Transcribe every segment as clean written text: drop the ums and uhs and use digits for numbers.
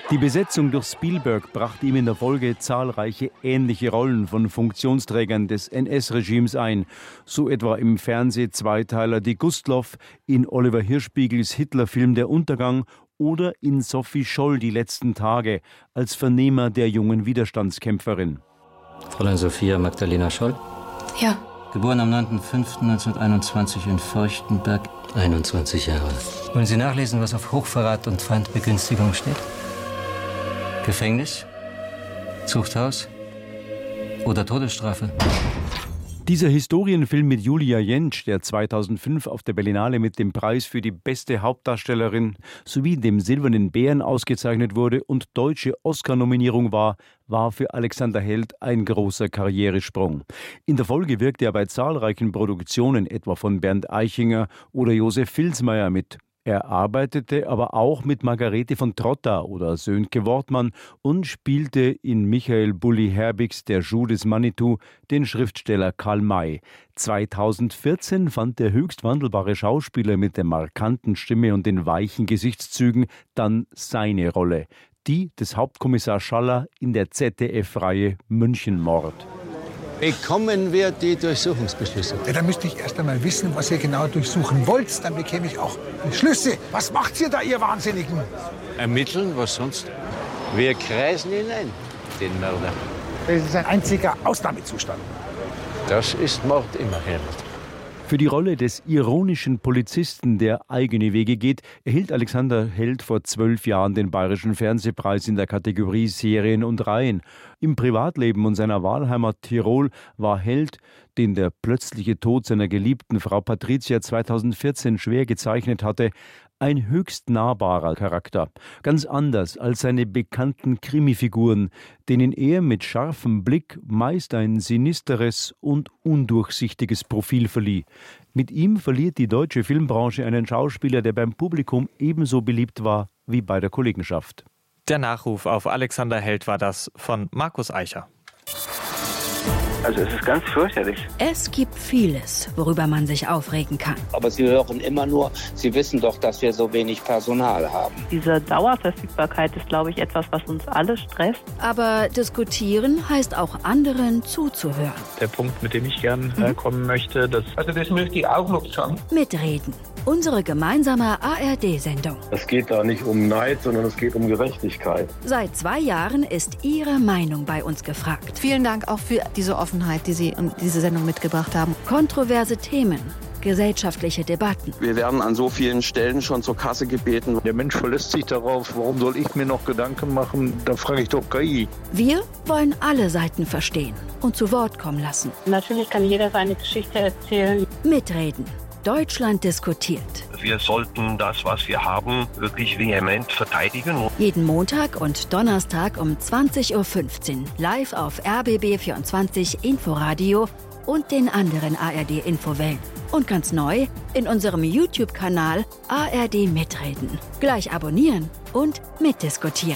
Die Besetzung durch Spielberg brachte ihm in der Folge zahlreiche ähnliche Rollen von Funktionsträgern des NS-Regimes ein. So etwa im Fernseh-Zweiteiler Die Gustloff, in Oliver Hirschbiegels Hitlerfilm Der Untergang oder in Sophie Scholl Die letzten Tage als Vernehmer der jungen Widerstandskämpferin. Fräulein Sophia Magdalena Scholl? Ja. Geboren am 9.05.1921 in Feuchtenberg, 21 Jahre. Wollen Sie nachlesen, was auf Hochverrat und Feindbegünstigung steht? Gefängnis, Zuchthaus oder Todesstrafe? Dieser Historienfilm mit Julia Jentsch, der 2005 auf der Berlinale mit dem Preis für die beste Hauptdarstellerin sowie dem Silbernen Bären ausgezeichnet wurde und deutsche Oscar-Nominierung war für Alexander Held ein großer Karrieresprung. In der Folge wirkte er bei zahlreichen Produktionen, etwa von Bernd Eichinger oder Josef Vilsmeier, mit. Er arbeitete aber auch mit Margarete von Trotta oder Sönke Wortmann und spielte in Michael Bulli Herbigs Der Schuh des Manitou den Schriftsteller Karl May. 2014 fand der höchst wandelbare Schauspieler mit der markanten Stimme und den weichen Gesichtszügen dann seine Rolle, die des Hauptkommissar Schaller in der ZDF-Reihe Münchenmord. Bekommen wir die Durchsuchungsbeschlüsse? Ja, dann müsste ich erst einmal wissen, was ihr genau durchsuchen wollt. Dann bekäme ich auch Beschlüsse. Was macht ihr da, ihr Wahnsinnigen? Ermitteln, was sonst? Wir kreisen ihn ein, den Mörder. Das ist ein einziger Ausnahmezustand. Das ist Mord immer, Helmut. Für die Rolle des ironischen Polizisten, der eigene Wege geht, erhielt Alexander Held vor 12 Jahren den Bayerischen Fernsehpreis in der Kategorie Serien und Reihen. Im Privatleben und seiner Wahlheimat Tirol war Held, den der plötzliche Tod seiner geliebten Frau Patricia 2014 schwer gezeichnet hatte, ein höchst nahbarer Charakter, ganz anders als seine bekannten Krimifiguren, denen er mit scharfem Blick meist ein sinisteres und undurchsichtiges Profil verlieh. Mit ihm verliert die deutsche Filmbranche einen Schauspieler, der beim Publikum ebenso beliebt war wie bei der Kollegenschaft. Der Nachruf auf Alexander Held war das von Markus Eicher. Also es ist ganz fürchterlich. Es gibt vieles, worüber man sich aufregen kann. Aber Sie hören immer nur, Sie wissen doch, dass wir so wenig Personal haben. Diese Dauerverfügbarkeit ist, glaube ich, etwas, was uns alle stresst. Aber diskutieren heißt auch anderen zuzuhören. Der Punkt, mit dem ich gern kommen möchte, das möchte ich auch noch schon. Mitreden. Unsere gemeinsame ARD-Sendung. Es geht da nicht um Neid, sondern es geht um Gerechtigkeit. Seit 2 Jahren ist Ihre Meinung bei uns gefragt. Vielen Dank auch für diese Offenheit, die Sie in diese Sendung mitgebracht haben. Kontroverse Themen, gesellschaftliche Debatten. Wir werden an so vielen Stellen schon zur Kasse gebeten. Der Mensch verlässt sich darauf, warum soll ich mir noch Gedanken machen? Da frage ich doch KI. Wir wollen alle Seiten verstehen und zu Wort kommen lassen. Natürlich kann jeder seine Geschichte erzählen. Mitreden. Deutschland diskutiert. Wir sollten das, was wir haben, wirklich vehement verteidigen. Jeden Montag und Donnerstag um 20.15 Uhr live auf RBB24 Inforadio und den anderen ARD-Infowellen. Und ganz neu in unserem YouTube-Kanal ARD Mitreden. Gleich abonnieren und mitdiskutieren.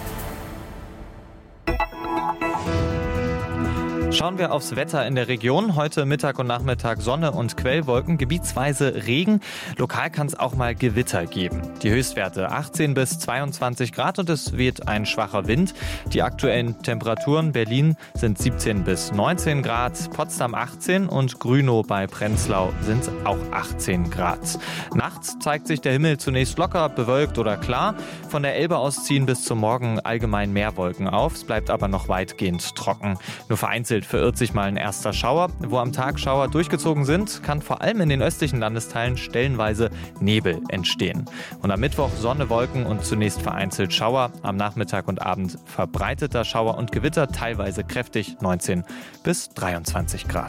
Schauen wir aufs Wetter in der Region. Heute Mittag und Nachmittag Sonne und Quellwolken, gebietsweise Regen. Lokal kann es auch mal Gewitter geben. Die Höchstwerte 18 bis 22 Grad und es weht ein schwacher Wind. Die aktuellen Temperaturen Berlin sind 17 bis 19 Grad, Potsdam 18 und Grünow bei Prenzlau sind auch 18 Grad. Nachts zeigt sich der Himmel zunächst locker, bewölkt oder klar. Von der Elbe aus ziehen bis zum Morgen allgemein mehr Wolken auf. Es bleibt aber noch weitgehend trocken. Nur vereinzelt verirrt sich mal ein erster Schauer. Wo am Tag Schauer durchgezogen sind, kann vor allem in den östlichen Landesteilen stellenweise Nebel entstehen. Und am Mittwoch Sonne, Wolken und zunächst vereinzelt Schauer. Am Nachmittag und Abend verbreiteter Schauer und Gewitter, teilweise kräftig, 19 bis 23 Grad.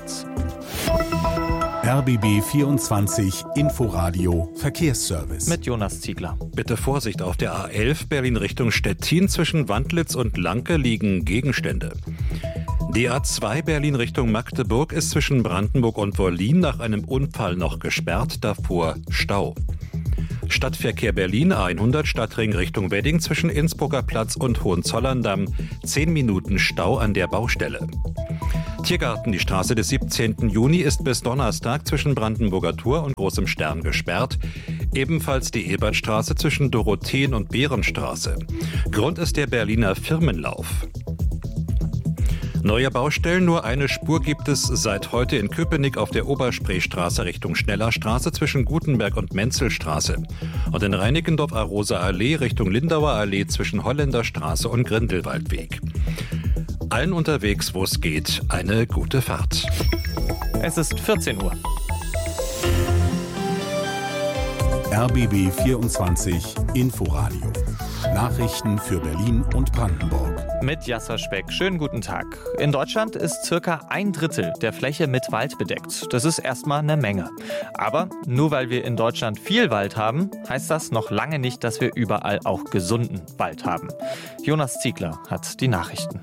RBB 24 Inforadio Verkehrsservice. Mit Jonas Ziegler. Bitte Vorsicht auf der A11 Berlin Richtung Stettin. Zwischen Wandlitz und Lanke liegen Gegenstände. Die A2 Berlin Richtung Magdeburg ist zwischen Brandenburg und Wollin nach einem Unfall noch gesperrt, davor Stau. Stadtverkehr Berlin A100 Stadtring Richtung Wedding zwischen Innsbrucker Platz und Hohenzollern-Damm 10 Minuten Stau an der Baustelle. Tiergarten, die Straße des 17. Juni ist bis Donnerstag zwischen Brandenburger Tor und Großem Stern gesperrt. Ebenfalls die Ebertstraße zwischen Dorotheen- und Behrenstraße. Grund ist der Berliner Firmenlauf. Neue Baustellen, nur eine Spur gibt es seit heute in Köpenick auf der Oberspreestraße Richtung Schnellerstraße zwischen Gutenberg und Menzelstraße und in Reinickendorf-Arosa Allee Richtung Lindauer Allee zwischen Holländerstraße und Grindelwaldweg. Allen unterwegs, wo es geht, eine gute Fahrt. Es ist 14 Uhr. RBB 24 Inforadio. Nachrichten für Berlin und Brandenburg. Mit Jasser Speck. Schönen guten Tag. In Deutschland ist circa 1/3 der Fläche mit Wald bedeckt. Das ist erstmal eine Menge. Aber nur weil wir in Deutschland viel Wald haben, heißt das noch lange nicht, dass wir überall auch gesunden Wald haben. Jonas Ziegler hat die Nachrichten.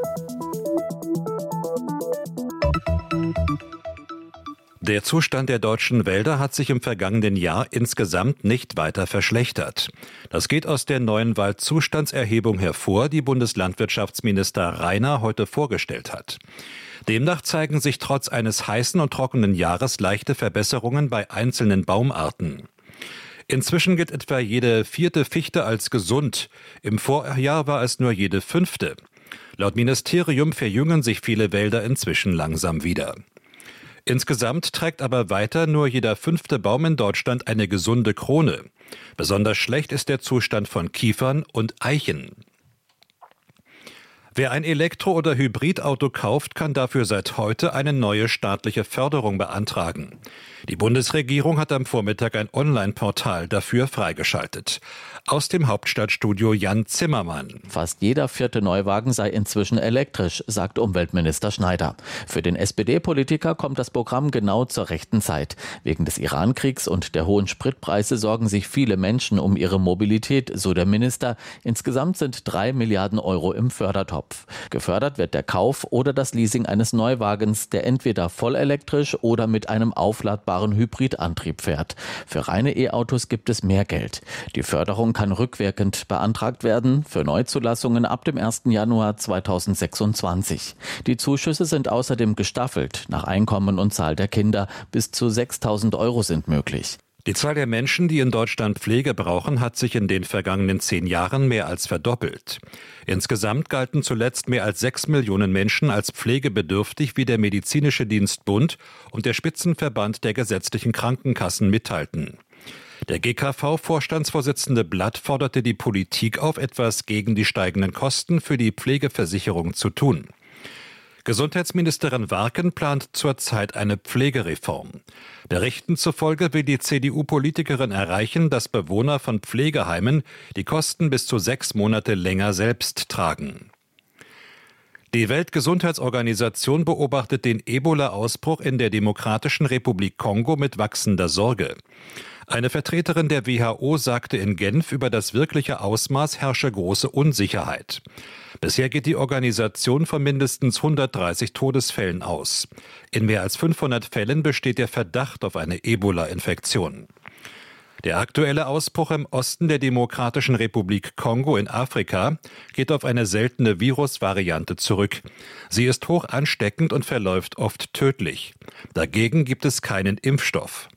Der Zustand der deutschen Wälder hat sich im vergangenen Jahr insgesamt nicht weiter verschlechtert. Das geht aus der neuen Waldzustandserhebung hervor, die Bundeslandwirtschaftsminister Rainer heute vorgestellt hat. Demnach zeigen sich trotz eines heißen und trockenen Jahres leichte Verbesserungen bei einzelnen Baumarten. Inzwischen gilt etwa jede 4. Fichte als gesund. Im Vorjahr war es nur jede 5. Laut Ministerium verjüngen sich viele Wälder inzwischen langsam wieder. Insgesamt trägt aber weiter nur jeder 5. Baum in Deutschland eine gesunde Krone. Besonders schlecht ist der Zustand von Kiefern und Eichen. Wer ein Elektro- oder Hybridauto kauft, kann dafür seit heute eine neue staatliche Förderung beantragen. Die Bundesregierung hat am Vormittag ein Online-Portal dafür freigeschaltet. Aus dem Hauptstadtstudio Jan Zimmermann. Fast jeder 4. Neuwagen sei inzwischen elektrisch, sagt Umweltminister Schneider. Für den SPD-Politiker kommt das Programm genau zur rechten Zeit. Wegen des Iran-Kriegs und der hohen Spritpreise sorgen sich viele Menschen um ihre Mobilität, so der Minister. Insgesamt sind 3 Milliarden Euro im Fördertopf. Gefördert wird der Kauf oder das Leasing eines Neuwagens, der entweder vollelektrisch oder mit einem aufladbaren Hybridantrieb fährt. Für reine E-Autos gibt es mehr Geld. Die Förderung kann rückwirkend beantragt werden für Neuzulassungen ab dem 1. Januar 2026. Die Zuschüsse sind außerdem gestaffelt nach Einkommen und Zahl der Kinder. Bis zu 6.000 Euro sind möglich. Die Zahl der Menschen, die in Deutschland Pflege brauchen, hat sich in den vergangenen 10 Jahren mehr als verdoppelt. Insgesamt galten zuletzt mehr als 6 Millionen Menschen als pflegebedürftig, wie der Medizinische Dienstbund und der Spitzenverband der gesetzlichen Krankenkassen mitteilten. Der GKV-Vorstandsvorsitzende Blatt forderte die Politik auf, etwas gegen die steigenden Kosten für die Pflegeversicherung zu tun. Gesundheitsministerin Warken plant zurzeit eine Pflegereform. Berichten zufolge will die CDU-Politikerin erreichen, dass Bewohner von Pflegeheimen die Kosten bis zu 6 Monate länger selbst tragen. Die Weltgesundheitsorganisation beobachtet den Ebola-Ausbruch in der Demokratischen Republik Kongo mit wachsender Sorge. Eine Vertreterin der WHO sagte in Genf, über das wirkliche Ausmaß herrsche große Unsicherheit. Bisher geht die Organisation von mindestens 130 Todesfällen aus. In mehr als 500 Fällen besteht der Verdacht auf eine Ebola-Infektion. Der aktuelle Ausbruch im Osten der Demokratischen Republik Kongo in Afrika geht auf eine seltene Virusvariante zurück. Sie ist hoch ansteckend und verläuft oft tödlich. Dagegen gibt es keinen Impfstoff.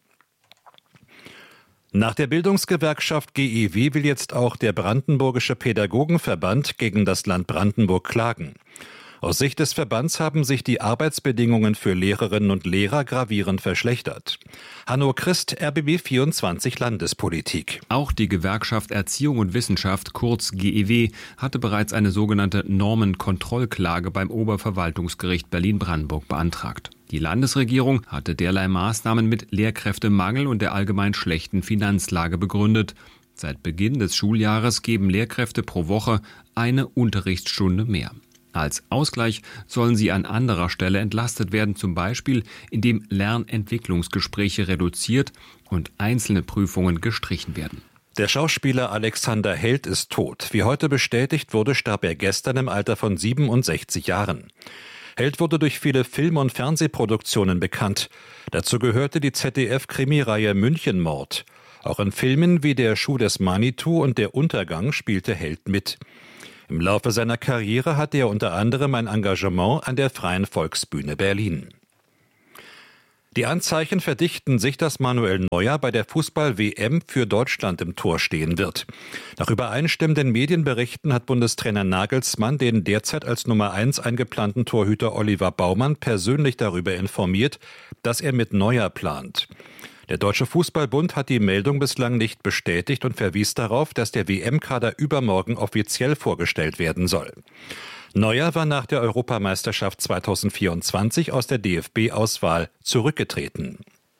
Nach der Bildungsgewerkschaft GEW will jetzt auch der Brandenburgische Pädagogenverband gegen das Land Brandenburg klagen. Aus Sicht des Verbands haben sich die Arbeitsbedingungen für Lehrerinnen und Lehrer gravierend verschlechtert. Hanno Christ, RBB 24 Landespolitik. Auch die Gewerkschaft Erziehung und Wissenschaft, kurz GEW, hatte bereits eine sogenannte Normenkontrollklage beim Oberverwaltungsgericht Berlin-Brandenburg beantragt. Die Landesregierung hatte derlei Maßnahmen mit Lehrkräftemangel und der allgemein schlechten Finanzlage begründet. Seit Beginn des Schuljahres geben Lehrkräfte pro Woche eine Unterrichtsstunde mehr. Als Ausgleich sollen sie an anderer Stelle entlastet werden, zum Beispiel indem Lernentwicklungsgespräche reduziert und einzelne Prüfungen gestrichen werden. Der Schauspieler Alexander Held ist tot. Wie heute bestätigt wurde, starb er gestern im Alter von 67 Jahren. Held wurde durch viele Film- und Fernsehproduktionen bekannt. Dazu gehörte die ZDF-Krimireihe Münchenmord. Auch in Filmen wie Der Schuh des Manitou und Der Untergang spielte Held mit. Im Laufe seiner Karriere hatte er unter anderem ein Engagement an der Freien Volksbühne Berlin. Die Anzeichen verdichten sich, dass Manuel Neuer bei der Fußball-WM für Deutschland im Tor stehen wird. Nach übereinstimmenden Medienberichten hat Bundestrainer Nagelsmann den derzeit als Nummer 1 eingeplanten Torhüter Oliver Baumann persönlich darüber informiert, dass er mit Neuer plant. Der Deutsche Fußballbund hat die Meldung bislang nicht bestätigt und verwies darauf, dass der WM-Kader übermorgen offiziell vorgestellt werden soll. Neuer war nach der Europameisterschaft 2024 aus der DFB-Auswahl zurückgetreten.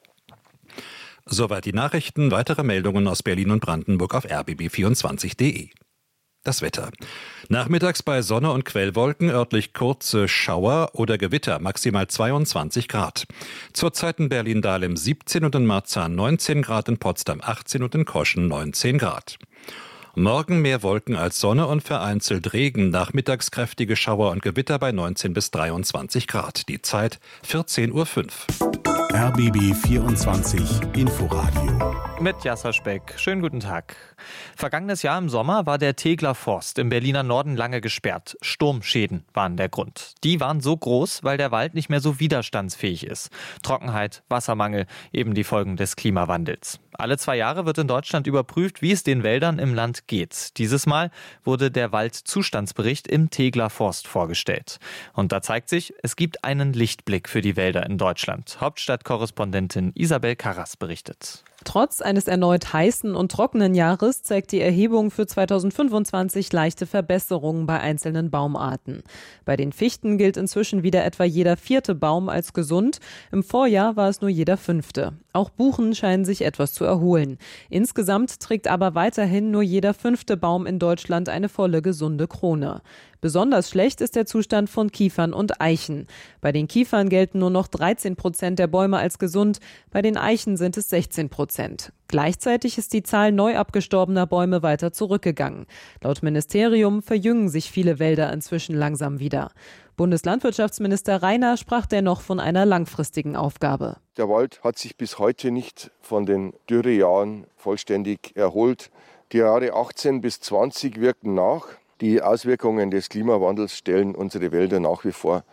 Soweit die Nachrichten. Weitere Meldungen aus Berlin und Brandenburg auf rbb24.de. Das Wetter. Nachmittags bei Sonne und Quellwolken, örtlich kurze Schauer oder Gewitter, maximal 22 Grad. Zurzeit in Berlin-Dahlem 17 und in Marzahn 19 Grad, in Potsdam 18 und in Koschen 19 Grad. Morgen mehr Wolken als Sonne und vereinzelt Regen. Nachmittags kräftige Schauer und Gewitter bei 19 bis 23 Grad. Die Zeit 14:05 Uhr. RBB 24 Inforadio. Mit Jasser Speck. Schönen guten Tag. Vergangenes Jahr im Sommer war der Tegler Forst im Berliner Norden lange gesperrt. Sturmschäden waren der Grund. Die waren so groß, weil der Wald nicht mehr so widerstandsfähig ist. Trockenheit, Wassermangel, eben die Folgen des Klimawandels. Alle 2 Jahre wird in Deutschland überprüft, wie es den Wäldern im Land geht. Dieses Mal wurde der Waldzustandsbericht im Tegler Forst vorgestellt. Und da zeigt sich, es gibt einen Lichtblick für die Wälder in Deutschland. Hauptstadtkorrespondentin Isabel Karras berichtet. Trotz eines erneut heißen und trockenen Jahres zeigt die Erhebung für 2025 leichte Verbesserungen bei einzelnen Baumarten. Bei den Fichten gilt inzwischen wieder etwa jeder 4. Baum als gesund. Im Vorjahr war es nur jeder 5. Auch Buchen scheinen sich etwas zu erholen. Insgesamt trägt aber weiterhin nur jeder 5. Baum in Deutschland eine volle gesunde Krone. Besonders schlecht ist der Zustand von Kiefern und Eichen. Bei den Kiefern gelten nur noch 13% der Bäume als gesund, bei den Eichen sind es 16%. Gleichzeitig ist die Zahl neu abgestorbener Bäume weiter zurückgegangen. Laut Ministerium verjüngen sich viele Wälder inzwischen langsam wieder. Bundeslandwirtschaftsminister Reiner sprach dennoch von einer langfristigen Aufgabe. Der Wald hat sich bis heute nicht von den Dürrejahren vollständig erholt. Die Jahre 18 bis 20 wirken nach. Die Auswirkungen des Klimawandels stellen unsere Wälder nach wie vor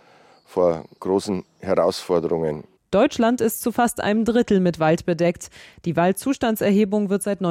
großen Herausforderungen. Deutschland ist zu fast einem Drittel mit Wald bedeckt. Die Waldzustandserhebung wird seit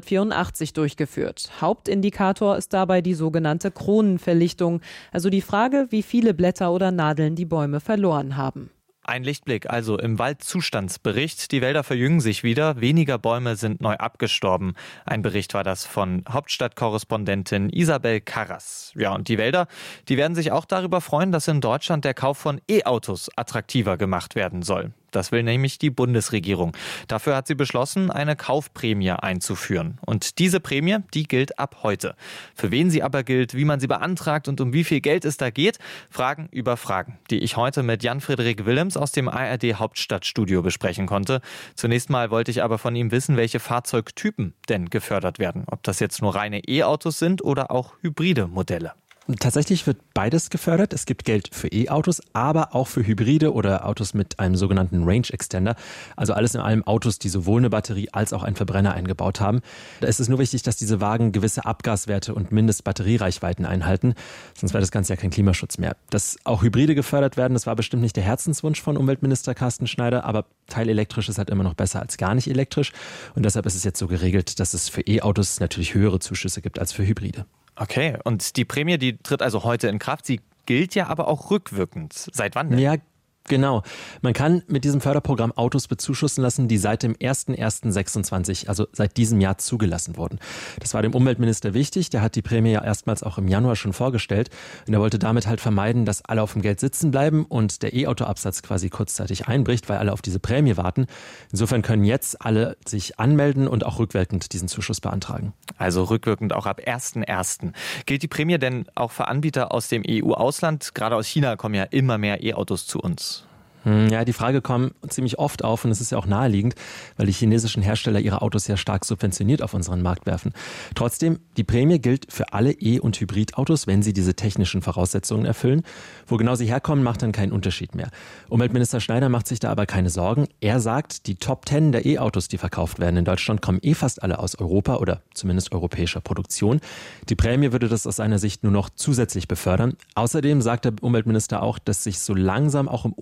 1984 durchgeführt. Hauptindikator ist dabei die sogenannte Kronenverlichtung, also die Frage, wie viele Blätter oder Nadeln die Bäume verloren haben. Ein Lichtblick also im Waldzustandsbericht. Die Wälder verjüngen sich wieder, weniger Bäume sind neu abgestorben. Ein Bericht war das von Hauptstadtkorrespondentin Isabel Karras. Ja, und die Wälder, die werden sich auch darüber freuen, dass in Deutschland der Kauf von E-Autos attraktiver gemacht werden soll. Das will nämlich die Bundesregierung. Dafür hat sie beschlossen, eine Kaufprämie einzuführen. Und diese Prämie, die gilt ab heute. Für wen sie aber gilt, wie man sie beantragt und um wie viel Geld es da geht, Fragen über Fragen, die ich heute mit Jan-Frederik Willems aus dem ARD Hauptstadtstudio besprechen konnte. Zunächst mal wollte ich aber von ihm wissen, welche Fahrzeugtypen denn gefördert werden. Ob das jetzt nur reine E-Autos sind oder auch hybride Modelle. Tatsächlich wird beides gefördert. Es gibt Geld für E-Autos, aber auch für Hybride oder Autos mit einem sogenannten Range Extender. Also alles in allem Autos, die sowohl eine Batterie als auch einen Verbrenner eingebaut haben. Da ist es nur wichtig, dass diese Wagen gewisse Abgaswerte und Mindestbatteriereichweiten einhalten. Sonst wäre das Ganze ja kein Klimaschutz mehr. Dass auch Hybride gefördert werden, das war bestimmt nicht der Herzenswunsch von Umweltminister Carsten Schneider, aber teilelektrisch ist halt immer noch besser als gar nicht elektrisch. Und deshalb ist es jetzt so geregelt, dass es für E-Autos natürlich höhere Zuschüsse gibt als für Hybride. Okay, und die Prämie, die tritt also heute in Kraft. Sie gilt ja aber auch rückwirkend. Seit wann denn? Ja, genau. Man kann mit diesem Förderprogramm Autos bezuschussen lassen, die seit dem 01.01.26, also seit diesem Jahr zugelassen wurden. Das war dem Umweltminister wichtig. Der hat die Prämie ja erstmals auch im Januar schon vorgestellt. Und er wollte damit halt vermeiden, dass alle auf dem Geld sitzen bleiben und der E-Auto-Absatz quasi kurzzeitig einbricht, weil alle auf diese Prämie warten. Insofern können jetzt alle sich anmelden und auch rückwirkend diesen Zuschuss beantragen. Also rückwirkend auch ab 01.01. Gilt die Prämie denn auch für Anbieter aus dem EU-Ausland? Gerade aus China kommen ja immer mehr E-Autos zu uns. Ja, die Frage kommt ziemlich oft auf und es ist ja auch naheliegend, weil die chinesischen Hersteller ihre Autos ja stark subventioniert auf unseren Markt werfen. Trotzdem, die Prämie gilt für alle E- und Hybridautos, wenn sie diese technischen Voraussetzungen erfüllen. Wo genau sie herkommen, macht dann keinen Unterschied mehr. Umweltminister Schneider macht sich da aber keine Sorgen. Er sagt, die Top 10 der E-Autos, die verkauft werden in Deutschland, kommen fast alle aus Europa oder zumindest europäischer Produktion. Die Prämie würde das aus seiner Sicht nur noch zusätzlich befördern. Außerdem sagt der Umweltminister auch, dass sich so langsam auch im unteren Preis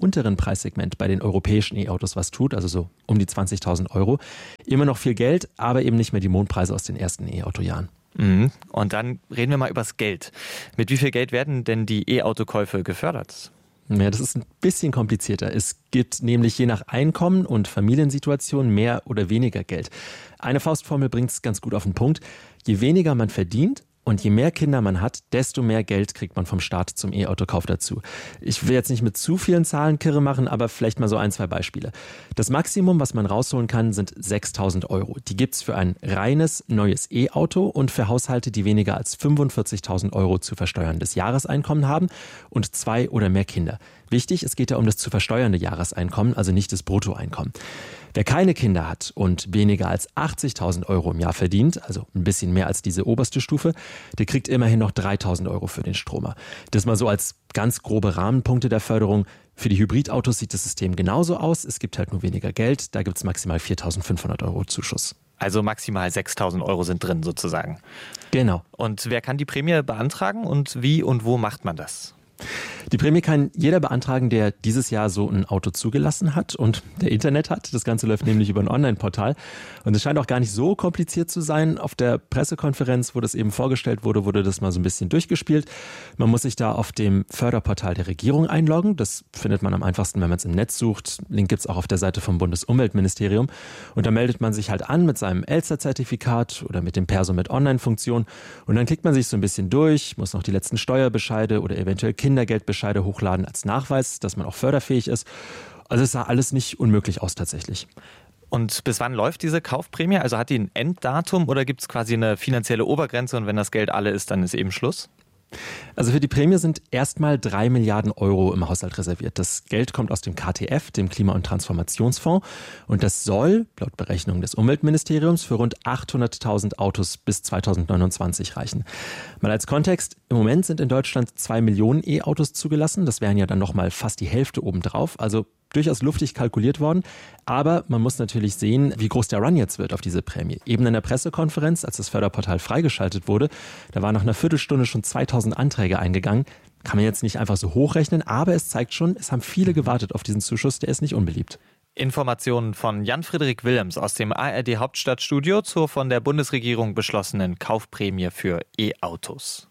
Preissegment bei den europäischen E-Autos was tut, also so um die 20.000 Euro. Immer noch viel Geld, aber eben nicht mehr die Mondpreise aus den ersten E-Auto-Jahren. Mhm. Und dann reden wir mal übers Geld. Mit wie viel Geld werden denn die E-Autokäufe gefördert? Ja, das ist ein bisschen komplizierter. Es gibt nämlich je nach Einkommen und Familiensituation mehr oder weniger Geld. Eine Faustformel bringt es ganz gut auf den Punkt. Je weniger man verdient und je mehr Kinder man hat, desto mehr Geld kriegt man vom Staat zum E-Autokauf dazu. Ich will jetzt nicht mit zu vielen Zahlen kirre machen, aber vielleicht mal so 1, 2 Beispiele. Das Maximum, was man rausholen kann, sind 6.000 Euro. Die gibt's für ein reines neues E-Auto und für Haushalte, die weniger als 45.000 Euro zu versteuerndes Jahreseinkommen haben und 2 oder mehr Kinder. Wichtig, es geht ja um das zu versteuernde Jahreseinkommen, also nicht das Bruttoeinkommen. Wer keine Kinder hat und weniger als 80.000 Euro im Jahr verdient, also ein bisschen mehr als diese oberste Stufe, der kriegt immerhin noch 3.000 Euro für den Stromer. Das mal so als ganz grobe Rahmenpunkte der Förderung. Für die Hybridautos sieht das System genauso aus. Es gibt halt nur weniger Geld. Da gibt es maximal 4.500 Euro Zuschuss. Also maximal 6.000 Euro sind drin sozusagen. Genau. Und wer kann die Prämie beantragen und wie und wo macht man das? Die Prämie kann jeder beantragen, der dieses Jahr so ein Auto zugelassen hat und der Internet hat. Das Ganze läuft nämlich über ein Online-Portal. Und es scheint auch gar nicht so kompliziert zu sein. Auf der Pressekonferenz, wo das eben vorgestellt wurde, wurde das mal so ein bisschen durchgespielt. Man muss sich da auf dem Förderportal der Regierung einloggen. Das findet man am einfachsten, wenn man es im Netz sucht. Link gibt es auch auf der Seite vom Bundesumweltministerium. Und da meldet man sich halt an mit seinem Elster-Zertifikat oder mit dem Perso mit Online-Funktion. Und dann klickt man sich so ein bisschen durch, muss noch die letzten Steuerbescheide oder eventuell Kindergeldbescheide hochladen als Nachweis, dass man auch förderfähig ist. Also es sah alles nicht unmöglich aus tatsächlich. Und bis wann läuft diese Kaufprämie? Also hat die ein Enddatum oder gibt es quasi eine finanzielle Obergrenze und wenn das Geld alle ist, dann ist eben Schluss? Also für die Prämie sind erstmal 3 Milliarden Euro im Haushalt reserviert. Das Geld kommt aus dem KTF, dem Klima- und Transformationsfonds. Und das soll, laut Berechnung des Umweltministeriums, für rund 800.000 Autos bis 2029 reichen. Mal als Kontext, im Moment sind in Deutschland 2 Millionen E-Autos zugelassen. Das wären ja dann nochmal fast die Hälfte obendrauf. Also durchaus luftig kalkuliert worden. Aber man muss natürlich sehen, wie groß der Run jetzt wird auf diese Prämie. Eben in der Pressekonferenz, als das Förderportal freigeschaltet wurde, da waren nach einer Viertelstunde schon 2000 Anträge eingegangen. Kann man jetzt nicht einfach so hochrechnen, aber es zeigt schon, es haben viele gewartet auf diesen Zuschuss, der ist nicht unbeliebt. Informationen von Jan-Friedrich Willems aus dem ARD Hauptstadtstudio zur von der Bundesregierung beschlossenen Kaufprämie für E-Autos.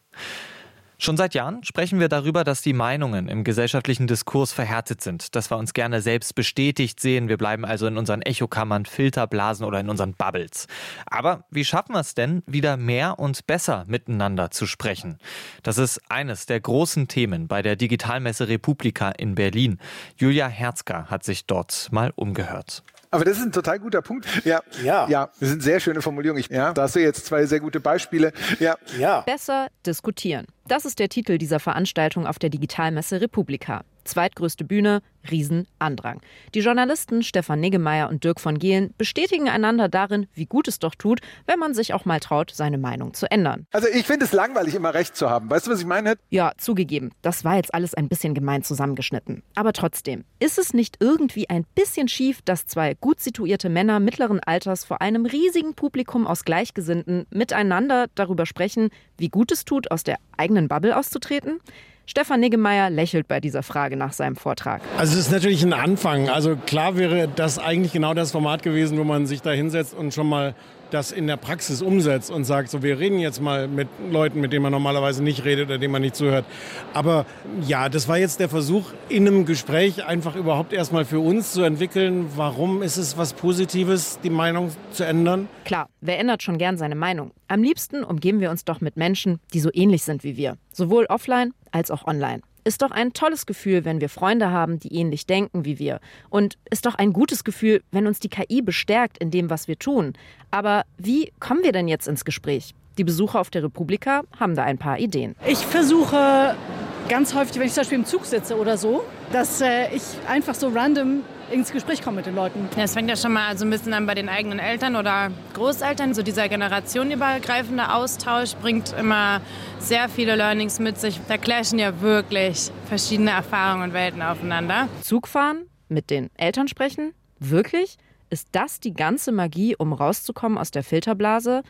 Schon seit Jahren sprechen wir darüber, dass die Meinungen im gesellschaftlichen Diskurs verhärtet sind, dass wir uns gerne selbst bestätigt sehen. Wir bleiben also in unseren Echokammern, Filterblasen oder in unseren Bubbles. Aber wie schaffen wir es denn, wieder mehr und besser miteinander zu sprechen? Das ist eines der großen Themen bei der Digitalmesse Republika in Berlin. Julia Herzger hat sich dort mal umgehört. Aber das ist ein total guter Punkt. Ja, das sind sehr schöne Formulierungen. Da hast du jetzt 2 sehr gute Beispiele. Ja. Besser diskutieren. Das ist der Titel dieser Veranstaltung auf der Digitalmesse Republika. Zweitgrößte Bühne, Riesenandrang. Die Journalisten Stefan Niggemeier und Dirk von Gehlen bestätigen einander darin, wie gut es doch tut, wenn man sich auch mal traut, seine Meinung zu ändern. Also ich finde es langweilig, immer Recht zu haben. Weißt du, was ich meine? Ja, zugegeben. Das war jetzt alles ein bisschen gemein zusammengeschnitten. Aber trotzdem, ist es nicht irgendwie ein bisschen schief, dass 2 gut situierte Männer mittleren Alters vor einem riesigen Publikum aus Gleichgesinnten miteinander darüber sprechen, wie gut es tut, aus der eigenen Bubble auszutreten? Stefan Niggemeier lächelt bei dieser Frage nach seinem Vortrag. Also es ist natürlich ein Anfang. Also klar wäre das eigentlich genau das Format gewesen, wo man sich da hinsetzt und schon mal das in der Praxis umsetzt und sagt, so, wir reden jetzt mal mit Leuten, mit denen man normalerweise nicht redet oder denen man nicht zuhört. Aber ja, das war jetzt der Versuch, in einem Gespräch einfach überhaupt erstmal für uns zu entwickeln, warum ist es was Positives, die Meinung zu ändern? Klar, wer ändert schon gern seine Meinung? Am liebsten umgeben wir uns doch mit Menschen, die so ähnlich sind wie wir. Sowohl offline als auch online. Ist doch ein tolles Gefühl, wenn wir Freunde haben, die ähnlich denken wie wir. Und ist doch ein gutes Gefühl, wenn uns die KI bestärkt in dem, was wir tun. Aber wie kommen wir denn jetzt ins Gespräch? Die Besucher auf der Republika haben da ein paar Ideen. Ich versuche ganz häufig, wenn ich zum Beispiel im Zug sitze oder so, dass ich einfach so random ins Gespräch komme mit den Leuten. Ja, es fängt ja schon mal so ein bisschen an bei den eigenen Eltern oder Großeltern. So dieser generationenübergreifende Austausch bringt immer sehr viele Learnings mit sich. Da clashen ja wirklich verschiedene Erfahrungen und Welten aufeinander. Zugfahren, mit den Eltern sprechen? Wirklich? Ist das die ganze Magie, um rauszukommen aus der Filterblase?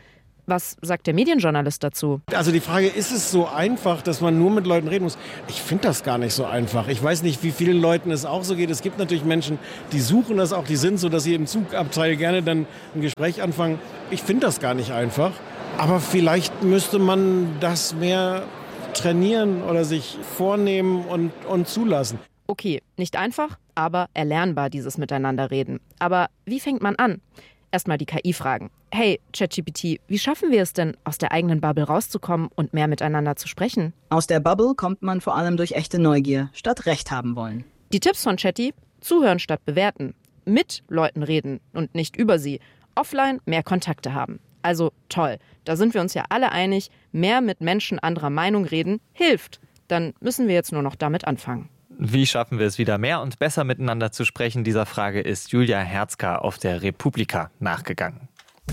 Was sagt der Medienjournalist dazu? Also die Frage, ist es so einfach, dass man nur mit Leuten reden muss? Ich finde das gar nicht so einfach. Ich weiß nicht, wie vielen Leuten es auch so geht. Es gibt natürlich Menschen, die suchen das auch, die sind so, dass sie im Zugabteil gerne dann ein Gespräch anfangen. Ich finde das gar nicht einfach. Aber vielleicht müsste man das mehr trainieren oder sich vornehmen und zulassen. Okay, nicht einfach, aber erlernbar, dieses Miteinanderreden. Aber wie fängt man an? Erstmal die KI fragen. Hey, ChatGPT, wie schaffen wir es denn, aus der eigenen Bubble rauszukommen und mehr miteinander zu sprechen? Aus der Bubble kommt man vor allem durch echte Neugier, statt Recht haben wollen. Die Tipps von Chatty: zuhören statt bewerten. Mit Leuten reden und nicht über sie. Offline mehr Kontakte haben. Also toll, da sind wir uns ja alle einig, mehr mit Menschen anderer Meinung reden hilft. Dann müssen wir jetzt nur noch damit anfangen. Wie schaffen wir es wieder mehr und besser miteinander zu sprechen? Dieser Frage ist Julia Herzka auf der Republika nachgegangen.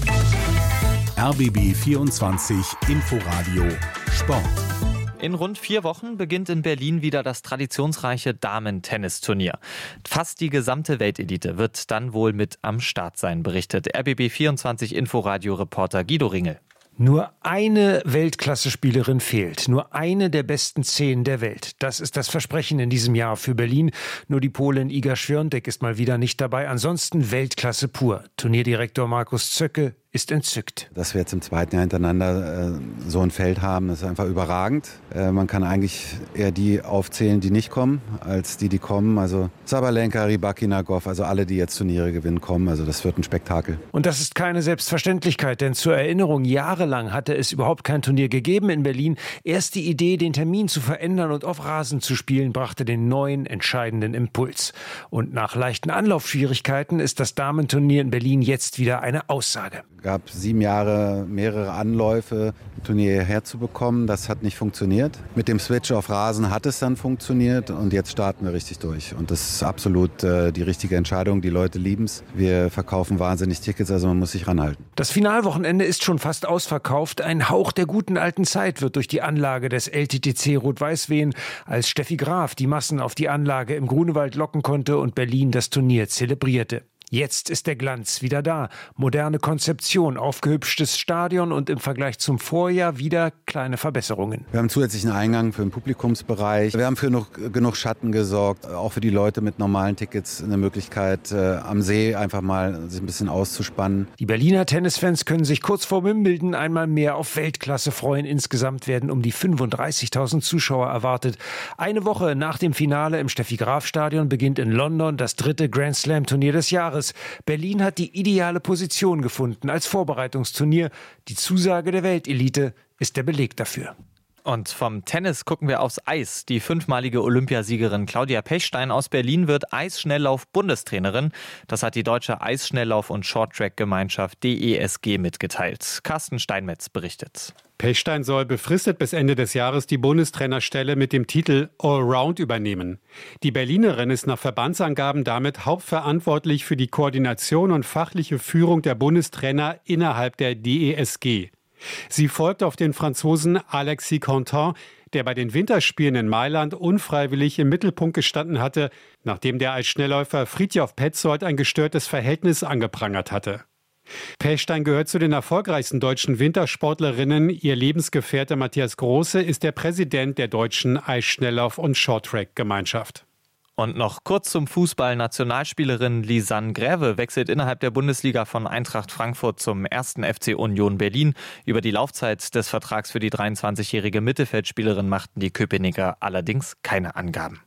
RBB 24 Inforadio Sport. In rund 4 Wochen beginnt in Berlin wieder das traditionsreiche Damen-Tennisturnier. Fast die gesamte Weltelite wird dann wohl mit am Start sein, berichtet RBB 24 Inforadio-Reporter Guido Ringel. Nur eine Weltklasse-Spielerin fehlt. Nur eine der besten 10 der Welt. Das ist das Versprechen in diesem Jahr für Berlin. Nur die Polin Iga Świątek ist mal wieder nicht dabei. Ansonsten Weltklasse pur. Turnierdirektor Markus Zöcke ist entzückt. Dass wir jetzt im zweiten Jahr hintereinander so ein Feld haben, ist einfach überragend. Man kann eigentlich eher die aufzählen, die nicht kommen, als die kommen. Also Sabalenka, Rybakina, Goff, also alle, die jetzt Turniere gewinnen, kommen. Also das wird ein Spektakel. Und das ist keine Selbstverständlichkeit, denn zur Erinnerung, jahrelang hatte es überhaupt kein Turnier gegeben in Berlin. Erst die Idee, den Termin zu verändern und auf Rasen zu spielen, brachte den neuen, entscheidenden Impuls. Und nach leichten Anlaufschwierigkeiten ist das Damenturnier in Berlin jetzt wieder eine Aussage. Es gab 7 Jahre mehrere Anläufe, ein Turnier herzubekommen. Das hat nicht funktioniert. Mit dem Switch auf Rasen hat es dann funktioniert und jetzt starten wir richtig durch. Und das ist absolut die richtige Entscheidung. Die Leute lieben es. Wir verkaufen wahnsinnig Tickets, also man muss sich ranhalten. Das Finalwochenende ist schon fast ausverkauft. Ein Hauch der guten alten Zeit wird durch die Anlage des LTTC Rot-Weiß wehen, als Steffi Graf die Massen auf die Anlage im Grunewald locken konnte und Berlin das Turnier zelebrierte. Jetzt ist der Glanz wieder da. Moderne Konzeption, aufgehübschtes Stadion und im Vergleich zum Vorjahr wieder kleine Verbesserungen. Wir haben zusätzlichen Eingang für den Publikumsbereich. Wir haben für genug Schatten gesorgt, auch für die Leute mit normalen Tickets eine Möglichkeit, am See einfach mal sich ein bisschen auszuspannen. Die Berliner Tennisfans können sich kurz vor Wimbledon einmal mehr auf Weltklasse freuen. Insgesamt werden um die 35.000 Zuschauer erwartet. Eine Woche nach dem Finale im Steffi-Graf-Stadion beginnt in London das 3. Grand-Slam-Turnier des Jahres. Berlin hat die ideale Position gefunden als Vorbereitungsturnier. Die Zusage der Weltelite ist der Beleg dafür. Und vom Tennis gucken wir aufs Eis. Die 5-malige Olympiasiegerin Claudia Pechstein aus Berlin wird Eisschnelllauf-Bundestrainerin. Das hat die deutsche Eisschnelllauf- und Shorttrack-Gemeinschaft DESG mitgeteilt. Carsten Steinmetz berichtet. Pechstein soll befristet bis Ende des Jahres die Bundestrainerstelle mit dem Titel Allround übernehmen. Die Berlinerin ist nach Verbandsangaben damit hauptverantwortlich für die Koordination und fachliche Führung der Bundestrainer innerhalb der DESG. Sie folgt auf den Franzosen Alexis Contant, der bei den Winterspielen in Mailand unfreiwillig im Mittelpunkt gestanden hatte, nachdem der Eisschnellläufer Fridtjof Petzold ein gestörtes Verhältnis angeprangert hatte. Pechstein gehört zu den erfolgreichsten deutschen Wintersportlerinnen. Ihr Lebensgefährte Matthias Große ist der Präsident der deutschen Eisschnelllauf- und Shorttrack-Gemeinschaft. Und noch kurz zum Fußball. Nationalspielerin Lisanne Gräve wechselt innerhalb der Bundesliga von Eintracht Frankfurt zum 1. FC Union Berlin. Über die Laufzeit des Vertrags für die 23-jährige Mittelfeldspielerin machten die Köpenicker allerdings keine Angaben.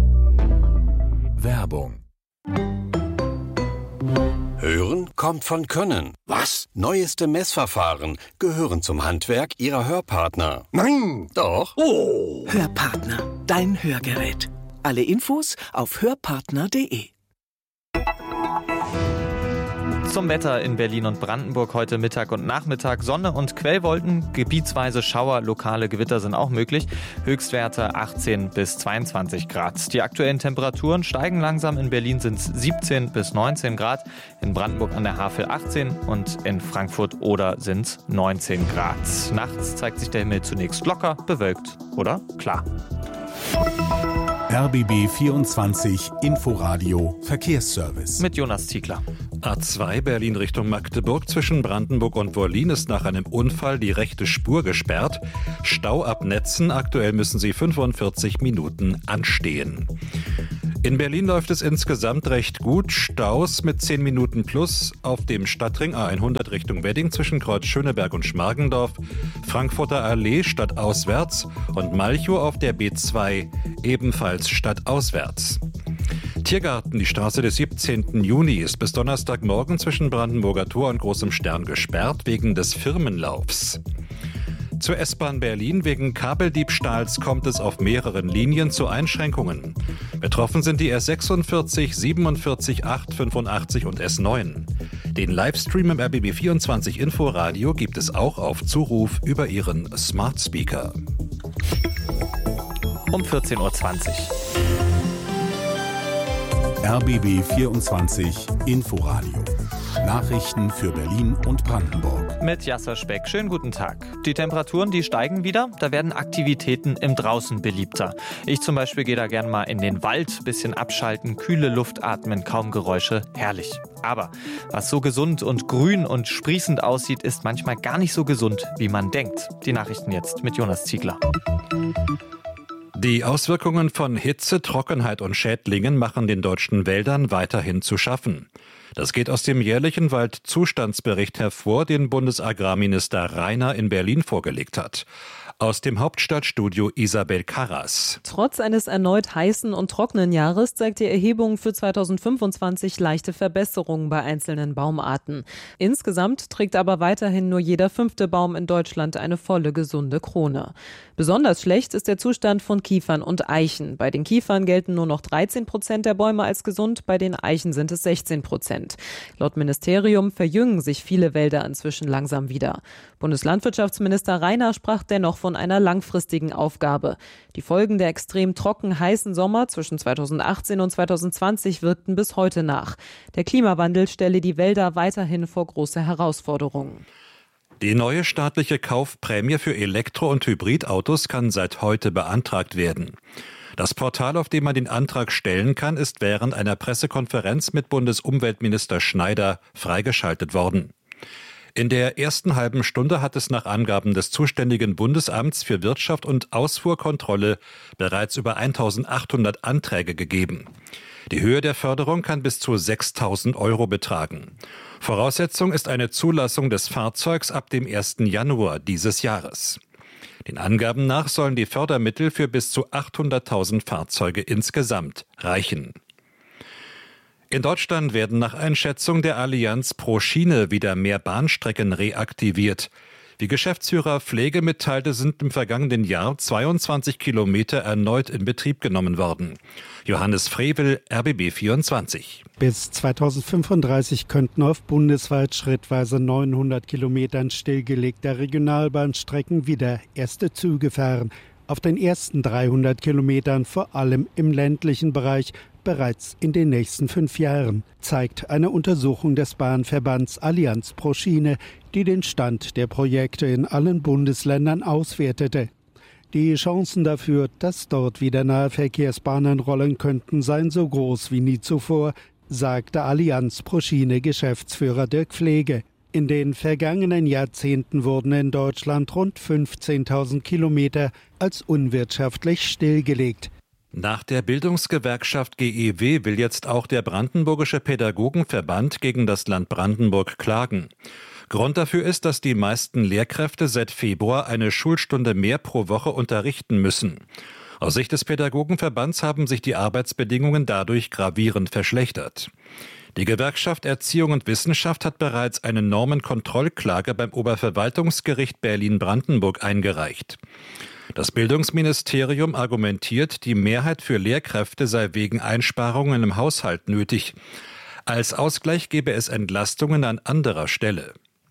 Werbung. Hören kommt von Können. Was? Neueste Messverfahren gehören zum Handwerk Ihrer Hörpartner. Nein! Doch. Oh! Hörpartner, dein Hörgerät. Alle Infos auf hörpartner.de. Zum Wetter in Berlin und Brandenburg heute Mittag und Nachmittag. Sonne und Quellwolken, gebietsweise Schauer, lokale Gewitter sind auch möglich. Höchstwerte 18 bis 22 Grad. Die aktuellen Temperaturen steigen langsam. In Berlin sind es 17 bis 19 Grad. In Brandenburg an der Havel 18 und in Frankfurt oder sind es 19 Grad. Nachts zeigt sich der Himmel zunächst locker, bewölkt oder klar. RBB 24 Inforadio Verkehrsservice. Mit Jonas Ziegler. A2 Berlin Richtung Magdeburg zwischen Brandenburg und Wollin ist nach einem Unfall die rechte Spur gesperrt. Stau ab Netzen, aktuell müssen Sie 45 Minuten anstehen. In Berlin läuft es insgesamt recht gut. Staus mit 10 Minuten plus auf dem Stadtring A100 Richtung Wedding zwischen Kreuz Schöneberg und Schmargendorf, Frankfurter Allee stadtauswärts und Malchow auf der B2 ebenfalls stadtauswärts. Tiergarten, die Straße des 17. Juni, ist bis Donnerstagmorgen zwischen Brandenburger Tor und Großem Stern gesperrt wegen des Firmenlaufs. Zur S-Bahn Berlin wegen Kabeldiebstahls kommt es auf mehreren Linien zu Einschränkungen. Betroffen sind die S46, 47, 8, 85 und S9. Den Livestream im RBB24 Inforadio gibt es auch auf Zuruf über Ihren Smart Speaker. Um 14.20 Uhr. RBB 24 Inforadio. Nachrichten für Berlin und Brandenburg. Mit Jasser Speck. Schönen guten Tag. Die Temperaturen, die steigen wieder. Da werden Aktivitäten im Draußen beliebter. Ich zum Beispiel gehe da gern mal in den Wald, bisschen abschalten, kühle Luft atmen, kaum Geräusche. Herrlich. Aber was so gesund und grün und sprießend aussieht, ist manchmal gar nicht so gesund, wie man denkt. Die Nachrichten jetzt mit Jonas Ziegler. Die Auswirkungen von Hitze, Trockenheit und Schädlingen machen den deutschen Wäldern weiterhin zu schaffen. Das geht aus dem jährlichen Waldzustandsbericht hervor, den Bundesagrarminister Rainer in Berlin vorgelegt hat. Aus dem Hauptstadtstudio Isabel Karras. Trotz eines erneut heißen und trockenen Jahres zeigt die Erhebung für 2025 leichte Verbesserungen bei einzelnen Baumarten. Insgesamt trägt aber weiterhin nur jeder 5. Baum in Deutschland eine volle, gesunde Krone. Besonders schlecht ist der Zustand von Kiefern und Eichen. Bei den Kiefern gelten nur noch 13% der Bäume als gesund, bei den Eichen sind es 16%. Laut Ministerium verjüngen sich viele Wälder inzwischen langsam wieder. Bundeslandwirtschaftsminister Rainer sprach dennoch von einer langfristigen Aufgabe. Die Folgen der extrem trocken heißen Sommer zwischen 2018 und 2020 wirkten bis heute nach. Der Klimawandel stelle die Wälder weiterhin vor große Herausforderungen. Die neue staatliche Kaufprämie für Elektro- und Hybridautos kann seit heute beantragt werden. Das Portal, auf dem man den Antrag stellen kann, ist während einer Pressekonferenz mit Bundesumweltminister Schneider freigeschaltet worden. In der ersten halben Stunde hat es nach Angaben des zuständigen Bundesamts für Wirtschaft und Ausfuhrkontrolle bereits über 1.800 Anträge gegeben. Die Höhe der Förderung kann bis zu 6.000 € betragen. Voraussetzung ist eine Zulassung des Fahrzeugs ab dem 1. Januar dieses Jahres. Den Angaben nach sollen die Fördermittel für bis zu 800.000 Fahrzeuge insgesamt reichen. In Deutschland werden nach Einschätzung der Allianz pro Schiene wieder mehr Bahnstrecken reaktiviert. Wie Geschäftsführer Pflege mitteilte, sind im vergangenen Jahr 22 Kilometer erneut in Betrieb genommen worden. Johannes Frevel, RBB 24. Bis 2035 könnten auf bundesweit schrittweise 900 Kilometern stillgelegter Regionalbahnstrecken wieder erste Züge fahren. Auf den ersten 300 Kilometern, vor allem im ländlichen Bereich, bereits in den nächsten 5 Jahren, zeigt eine Untersuchung des Bahnverbands Allianz pro Schiene, die den Stand der Projekte in allen Bundesländern auswertete. Die Chancen dafür, dass dort wieder Nahverkehrsbahnen rollen könnten, seien so groß wie nie zuvor, sagte Allianz pro Schiene Geschäftsführer Dirk Pflege. In den vergangenen Jahrzehnten wurden in Deutschland rund 15.000 Kilometer als unwirtschaftlich stillgelegt. Nach der Bildungsgewerkschaft GEW will jetzt auch der Brandenburgische Pädagogenverband gegen das Land Brandenburg klagen. Grund dafür ist, dass die meisten Lehrkräfte seit Februar eine Schulstunde mehr pro Woche unterrichten müssen. Aus Sicht des Pädagogenverbands haben sich die Arbeitsbedingungen dadurch gravierend verschlechtert. Die Gewerkschaft Erziehung und Wissenschaft hat bereits eine Normenkontrollklage beim Oberverwaltungsgericht Berlin-Brandenburg eingereicht. Das Bildungsministerium argumentiert, die Mehrheit für Lehrkräfte sei wegen Einsparungen im Haushalt nötig. Als Ausgleich gebe es Entlastungen an anderer Stelle.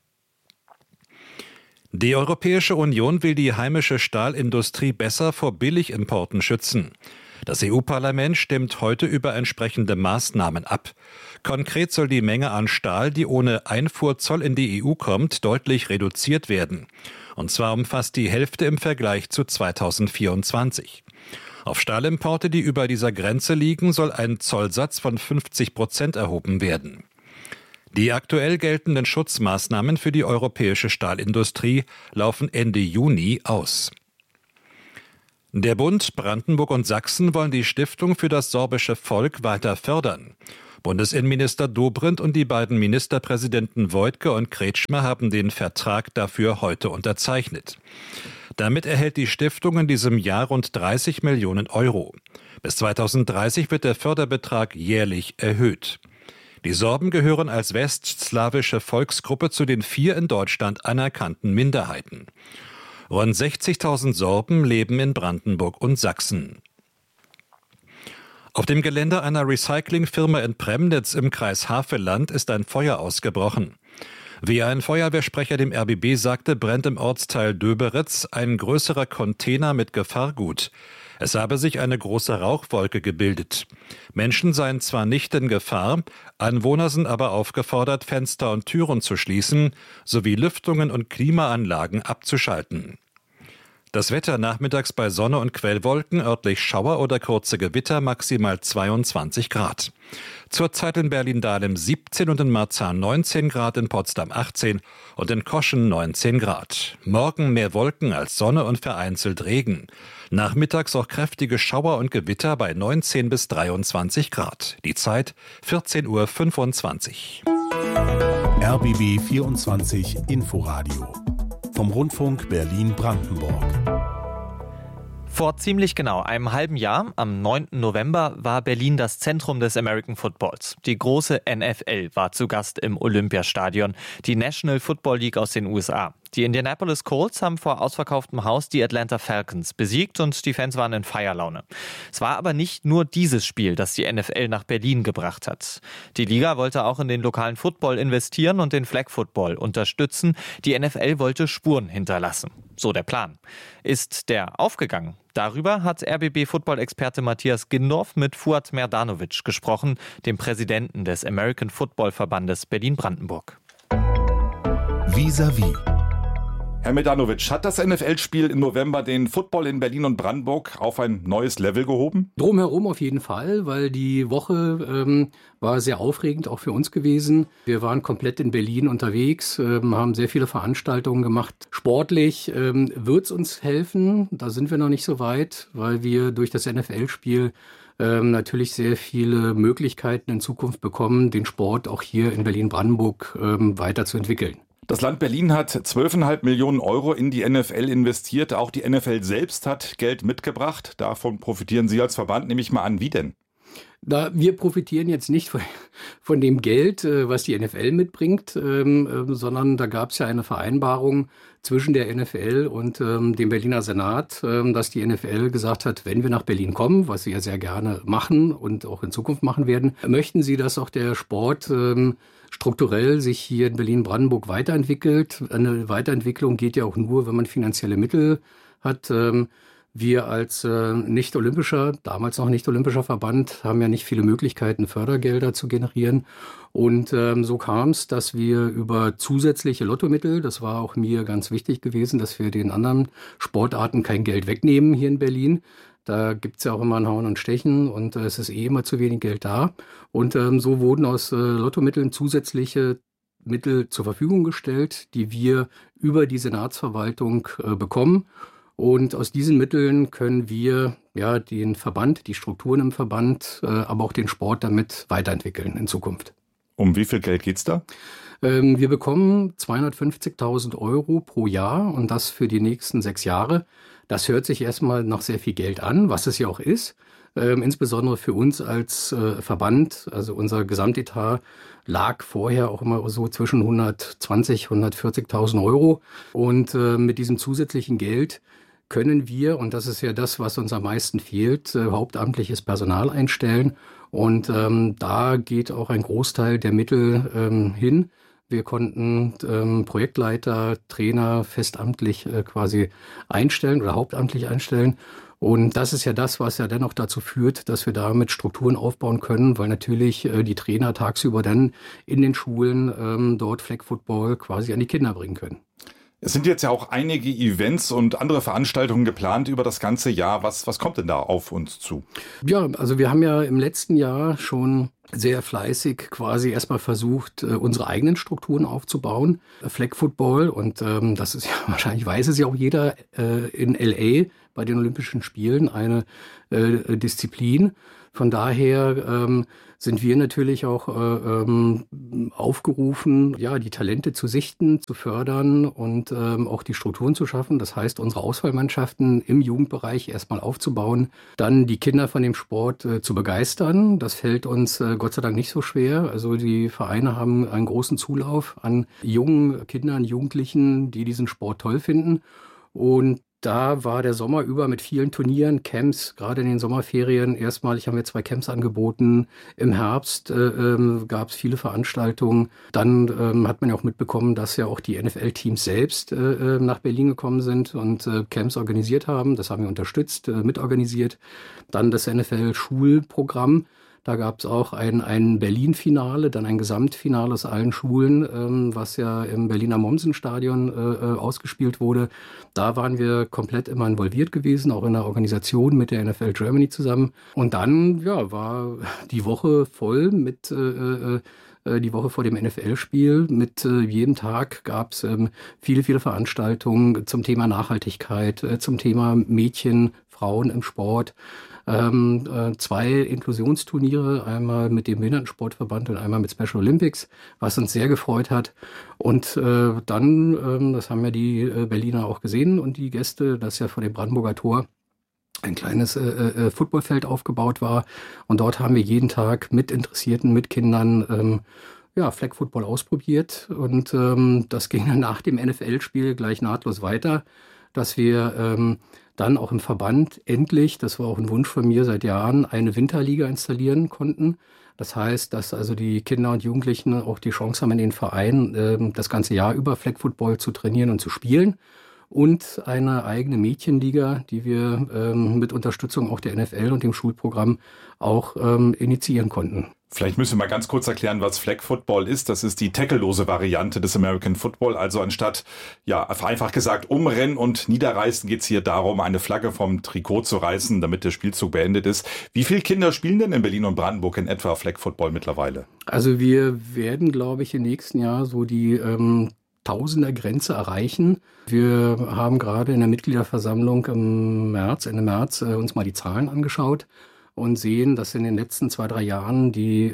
Die Europäische Union will die heimische Stahlindustrie besser vor Billigimporten schützen. Das EU-Parlament stimmt heute über entsprechende Maßnahmen ab. Konkret soll die Menge an Stahl, die ohne Einfuhrzoll in die EU kommt, deutlich reduziert werden. Und zwar um fast die Hälfte im Vergleich zu 2024. Auf Stahlimporte, die über dieser Grenze liegen, soll ein Zollsatz von 50% erhoben werden. Die aktuell geltenden Schutzmaßnahmen für die europäische Stahlindustrie laufen Ende Juni aus. Der Bund, Brandenburg und Sachsen wollen die Stiftung für das sorbische Volk weiter fördern. Bundesinnenminister Dobrindt und die beiden Ministerpräsidenten Woidke und Kretschmer haben den Vertrag dafür heute unterzeichnet. Damit erhält die Stiftung in diesem Jahr rund 30 Millionen Euro. Bis 2030 wird der Förderbetrag jährlich erhöht. Die Sorben gehören als westslawische Volksgruppe zu den 4 in Deutschland anerkannten Minderheiten. Rund 60.000 Sorben leben in Brandenburg und Sachsen. Auf dem Gelände einer Recyclingfirma in Premnitz im Kreis Havelland ist ein Feuer ausgebrochen. Wie ein Feuerwehrsprecher dem RBB sagte, brennt im Ortsteil Döberitz ein größerer Container mit Gefahrgut. Es habe sich eine große Rauchwolke gebildet. Menschen seien zwar nicht in Gefahr, Anwohner sind aber aufgefordert, Fenster und Türen zu schließen, sowie Lüftungen und Klimaanlagen abzuschalten. Das Wetter nachmittags bei Sonne und Quellwolken, örtlich Schauer oder kurze Gewitter, maximal 22 Grad. Zurzeit in Berlin-Dahlem 17 und in Marzahn 19 Grad, in Potsdam 18 und in Koschen 19 Grad. Morgen mehr Wolken als Sonne und vereinzelt Regen. Nachmittags auch kräftige Schauer und Gewitter bei 19 bis 23 Grad. Die Zeit 14:25 Uhr. RBB 24 Inforadio vom Rundfunk Berlin-Brandenburg. Vor ziemlich genau einem halben Jahr, am 9. November, war Berlin das Zentrum des American Footballs. Die große NFL war zu Gast im Olympiastadion, die National Football League aus den USA. Die Indianapolis Colts haben vor ausverkauftem Haus die Atlanta Falcons besiegt und die Fans waren in Feierlaune. Es war aber nicht nur dieses Spiel, das die NFL nach Berlin gebracht hat. Die Liga wollte auch in den lokalen Football investieren und den Flag Football unterstützen. Die NFL wollte Spuren hinterlassen. So der Plan. Ist der aufgegangen? Darüber hat RBB-Football-Experte Matthias Gindorf mit Fuad Merdanovic gesprochen, dem Präsidenten des American Football-Verbandes Berlin-Brandenburg. Vis-à-vis. Herr Merdanovic, hat das NFL-Spiel im November den Football in Berlin und Brandenburg auf ein neues Level gehoben? Drumherum auf jeden Fall, weil die Woche war sehr aufregend, auch für uns gewesen. Wir waren komplett in Berlin unterwegs, haben sehr viele Veranstaltungen gemacht. Sportlich wird es uns helfen, da sind wir noch nicht so weit, weil wir durch das NFL-Spiel natürlich sehr viele Möglichkeiten in Zukunft bekommen, den Sport auch hier in Berlin-Brandenburg weiterzuentwickeln. Das Land Berlin hat 12,5 Millionen Euro in die NFL investiert. Auch die NFL selbst hat Geld mitgebracht. Davon profitieren Sie als Verband, nehme ich mal an. Wie denn? Wir profitieren jetzt nicht von dem Geld, was die NFL mitbringt, sondern da gab es ja eine Vereinbarung zwischen der NFL und dem Berliner Senat, dass die NFL gesagt hat, wenn wir nach Berlin kommen, was sie ja sehr gerne machen und auch in Zukunft machen werden, möchten sie, dass auch der Sport strukturell sich hier in Berlin-Brandenburg weiterentwickelt. Eine Weiterentwicklung geht ja auch nur, wenn man finanzielle Mittel hat. Wir als damals noch nicht olympischer Verband haben ja nicht viele Möglichkeiten, Fördergelder zu generieren. Und so kam es, dass wir über zusätzliche Lottomittel, das war auch mir ganz wichtig gewesen, dass wir den anderen Sportarten kein Geld wegnehmen hier in Berlin. Da gibt's ja auch immer ein Hauen und Stechen und es ist immer zu wenig Geld da. Und so wurden aus Lottomitteln zusätzliche Mittel zur Verfügung gestellt, die wir über die Senatsverwaltung bekommen. Und aus diesen Mitteln können wir den Verband, die Strukturen im Verband, aber auch den Sport damit weiterentwickeln in Zukunft. Um wie viel Geld geht's da? Wir bekommen 250.000 Euro pro Jahr und das für die nächsten 6 Jahre. Das hört sich erstmal nach sehr viel Geld an, was es ja auch ist. Insbesondere für uns als Verband, also unser Gesamtetat lag vorher auch immer so zwischen 120.000 und 140.000 Euro. Und mit diesem zusätzlichen Geld können wir, und das ist ja das, was uns am meisten fehlt, hauptamtliches Personal einstellen. Und da geht auch ein Großteil der Mittel hin. Wir konnten Projektleiter, Trainer festamtlich quasi einstellen oder hauptamtlich einstellen. Und das ist ja das, was ja dennoch dazu führt, dass wir damit Strukturen aufbauen können, weil natürlich die Trainer tagsüber dann in den Schulen dort Flag Football quasi an die Kinder bringen können. Es sind jetzt ja auch einige Events und andere Veranstaltungen geplant über das ganze Jahr. Was kommt denn da auf uns zu? Ja, also wir haben ja im letzten Jahr schon sehr fleißig quasi erstmal versucht, unsere eigenen Strukturen aufzubauen. Flag Football, und das ist ja, wahrscheinlich weiß es ja auch jeder, in LA bei den Olympischen Spielen eine Disziplin. Von daher sind wir natürlich auch aufgerufen, ja, die Talente zu sichten, zu fördern und auch die Strukturen zu schaffen. Das heißt, unsere Auswahlmannschaften im Jugendbereich erstmal aufzubauen, dann die Kinder von dem Sport zu begeistern. Das fällt uns Gott sei Dank nicht so schwer. Also die Vereine haben einen großen Zulauf an jungen Kindern, Jugendlichen, die diesen Sport toll finden. Und da war der Sommer über mit vielen Turnieren, Camps, gerade in den Sommerferien. Erstmalig haben wir 2 Camps angeboten. Im Herbst gab es viele Veranstaltungen. Dann hat man ja auch mitbekommen, dass ja auch die NFL-Teams selbst nach Berlin gekommen sind und Camps organisiert haben. Das haben wir unterstützt, mitorganisiert. Dann das NFL-Schulprogramm. Da gab es auch ein Berlin-Finale, dann ein Gesamtfinale aus allen Schulen, was ja im Berliner Mommsen-Stadion ausgespielt wurde. Da waren wir komplett immer involviert gewesen, auch in der Organisation mit der NFL Germany zusammen. Und dann ja, war die Woche voll mit die Woche vor dem NFL-Spiel. Mit jedem Tag gab es viele Veranstaltungen zum Thema Nachhaltigkeit, zum Thema Mädchen, Frauen im Sport. 2 Inklusionsturniere, einmal mit dem Behindertensportverband und einmal mit Special Olympics, was uns sehr gefreut hat. Und dann, das haben ja die Berliner auch gesehen und die Gäste, dass ja vor dem Brandenburger Tor ein kleines Footballfeld aufgebaut war. Und dort haben wir jeden Tag mit Interessierten, mit Kindern Flag Football ausprobiert. Und das ging dann nach dem NFL-Spiel gleich nahtlos weiter, dass wir dann auch im Verband endlich, das war auch ein Wunsch von mir seit Jahren, eine Winterliga installieren konnten. Das heißt, dass also die Kinder und Jugendlichen auch die Chance haben, in den Vereinen das ganze Jahr über Flag Football zu trainieren und zu spielen. Und eine eigene Mädchenliga, die wir mit Unterstützung auch der NFL und dem Schulprogramm auch initiieren konnten. Vielleicht müssen wir mal ganz kurz erklären, was Flag Football ist. Das ist die tacklelose Variante des American Football. Also anstatt, ja, vereinfacht gesagt, umrennen und niederreißen, geht es hier darum, eine Flagge vom Trikot zu reißen, damit der Spielzug beendet ist. Wie viele Kinder spielen denn in Berlin und Brandenburg in etwa Flag Football mittlerweile? Also wir werden, glaube ich, im nächsten Jahr so die Tausender-Grenze erreichen. Wir haben gerade in der Mitgliederversammlung Ende März uns mal die Zahlen angeschaut und sehen, dass in den letzten 2-3 Jahren die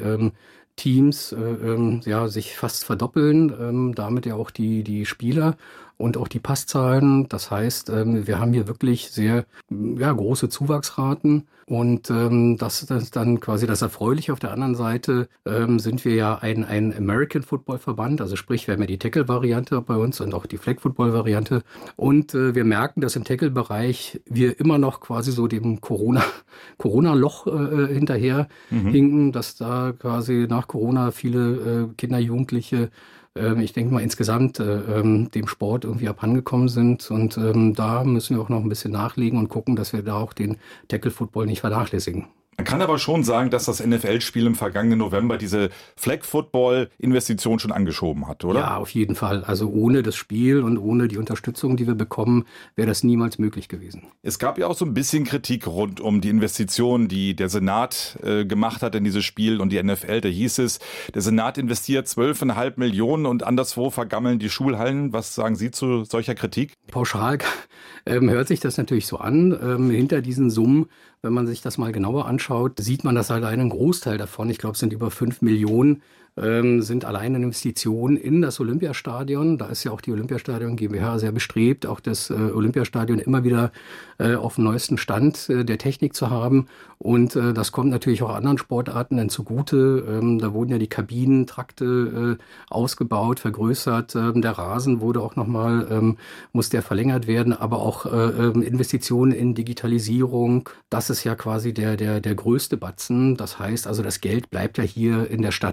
Teams sich fast verdoppeln, damit ja auch die Spieler und auch die Passzahlen. Das heißt, wir haben hier wirklich sehr große Zuwachsraten und das ist dann quasi das Erfreuliche. Auf der anderen Seite sind wir ja ein American Football Verband, also sprich, wir haben ja die Tackle-Variante bei uns und auch die Flag-Football-Variante und wir merken, dass im Tackle-Bereich wir immer noch quasi so dem Corona-Loch hinterher hinken, dass da quasi nach Corona viele Kinder, Jugendliche ich denke mal insgesamt dem Sport irgendwie abhandengekommen sind und da müssen wir auch noch ein bisschen nachlegen und gucken, dass wir da auch den Tackle-Football nicht vernachlässigen. Man kann aber schon sagen, dass das NFL-Spiel im vergangenen November diese Flag-Football-Investition schon angeschoben hat, oder? Ja, auf jeden Fall. Also ohne das Spiel und ohne die Unterstützung, die wir bekommen, wäre das niemals möglich gewesen. Es gab ja auch so ein bisschen Kritik rund um die Investitionen, die der Senat gemacht hat in dieses Spiel und die NFL. Da hieß es, der Senat investiert 12,5 Millionen und anderswo vergammeln die Schulhallen. Was sagen Sie zu solcher Kritik? Pauschal hört sich das natürlich so an. Hinter diesen Summen, wenn man sich das mal genauer anschaut, sieht man, dass allein ein Großteil davon, ich glaube es sind über 5 Millionen, sind alleine Investitionen in das Olympiastadion. Da ist ja auch die Olympiastadion GmbH sehr bestrebt, auch das Olympiastadion immer wieder auf dem neuesten Stand der Technik zu haben. Und das kommt natürlich auch anderen Sportarten dann zugute. Da wurden ja die Kabinentrakte ausgebaut, vergrößert. Der Rasen wurde auch nochmal, muss der verlängert werden, aber auch Investitionen in Digitalisierung. Das ist ja quasi der größte Batzen. Das heißt also, das Geld bleibt ja hier in der Stadt.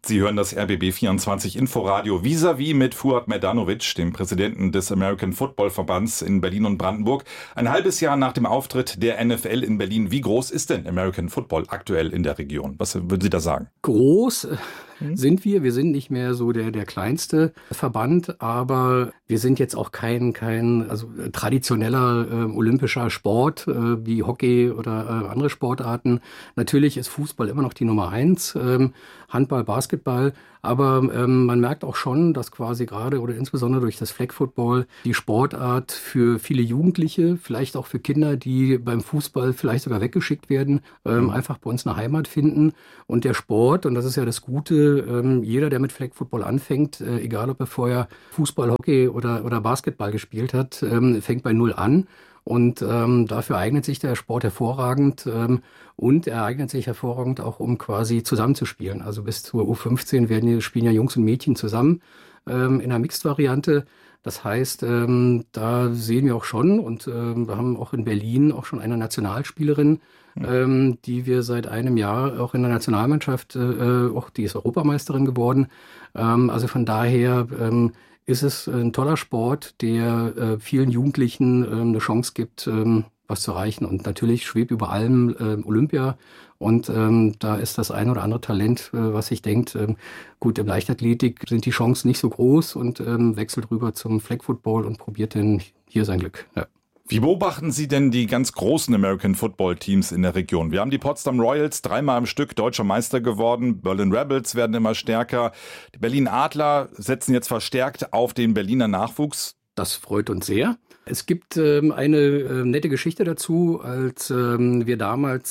Sie hören das RBB24 Inforadio vis-à-vis mit Fuad Merdanovic, dem Präsidenten des American Football Verbands in Berlin und Brandenburg. Ein halbes Jahr nach dem Auftritt der NFL in Berlin. Wie groß ist denn American Football aktuell in der Region? Was würden Sie da sagen? Groß sind wir. Wir sind nicht mehr so der kleinste Verband, aber wir sind jetzt auch kein traditioneller olympischer Sport wie Hockey oder andere Sportarten. Natürlich ist Fußball immer noch die Nummer 1, Handball, Basketball, aber man merkt auch schon, dass quasi gerade oder insbesondere durch das Flag Football die Sportart für viele Jugendliche, vielleicht auch für Kinder, die beim Fußball vielleicht sogar weggeschickt werden, einfach bei uns eine Heimat finden. Und der Sport, und das ist ja das Gute, jeder, der mit Flag Football anfängt, egal ob er vorher Fußball, Hockey oder Basketball gespielt hat, fängt bei Null an. Und dafür eignet sich der Sport hervorragend und er eignet sich hervorragend auch, um quasi zusammenzuspielen. Also bis zur U15 spielen ja Jungs und Mädchen zusammen in einer Mixed-Variante. Das heißt, da sehen wir auch schon und wir haben auch in Berlin auch schon eine Nationalspielerin, die wir seit einem Jahr auch in der Nationalmannschaft, auch die ist Europameisterin geworden. Also von daher ist es ein toller Sport, der vielen Jugendlichen eine Chance gibt, was zu erreichen. Und natürlich schwebt über allem Olympia. Und da ist das ein oder andere Talent, was sich denkt, gut, im Leichtathletik sind die Chancen nicht so groß und wechselt rüber zum Flag Football und probiert dann hier sein Glück. Ja. Wie beobachten Sie denn die ganz großen American Football Teams in der Region? Wir haben die Potsdam Royals 3-mal am Stück deutscher Meister geworden. Berlin Rebels werden immer stärker. Die Berlin Adler setzen jetzt verstärkt auf den Berliner Nachwuchs. Das freut uns sehr. Es gibt eine nette Geschichte dazu, als wir damals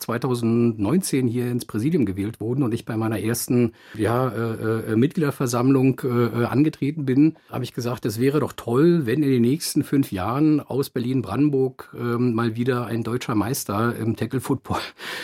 2019 hier ins Präsidium gewählt wurden und ich bei meiner ersten Mitgliederversammlung angetreten bin, habe ich gesagt, es wäre doch toll, wenn in den nächsten 5 Jahren aus Berlin-Brandenburg mal wieder ein deutscher Meister im Tackle-Football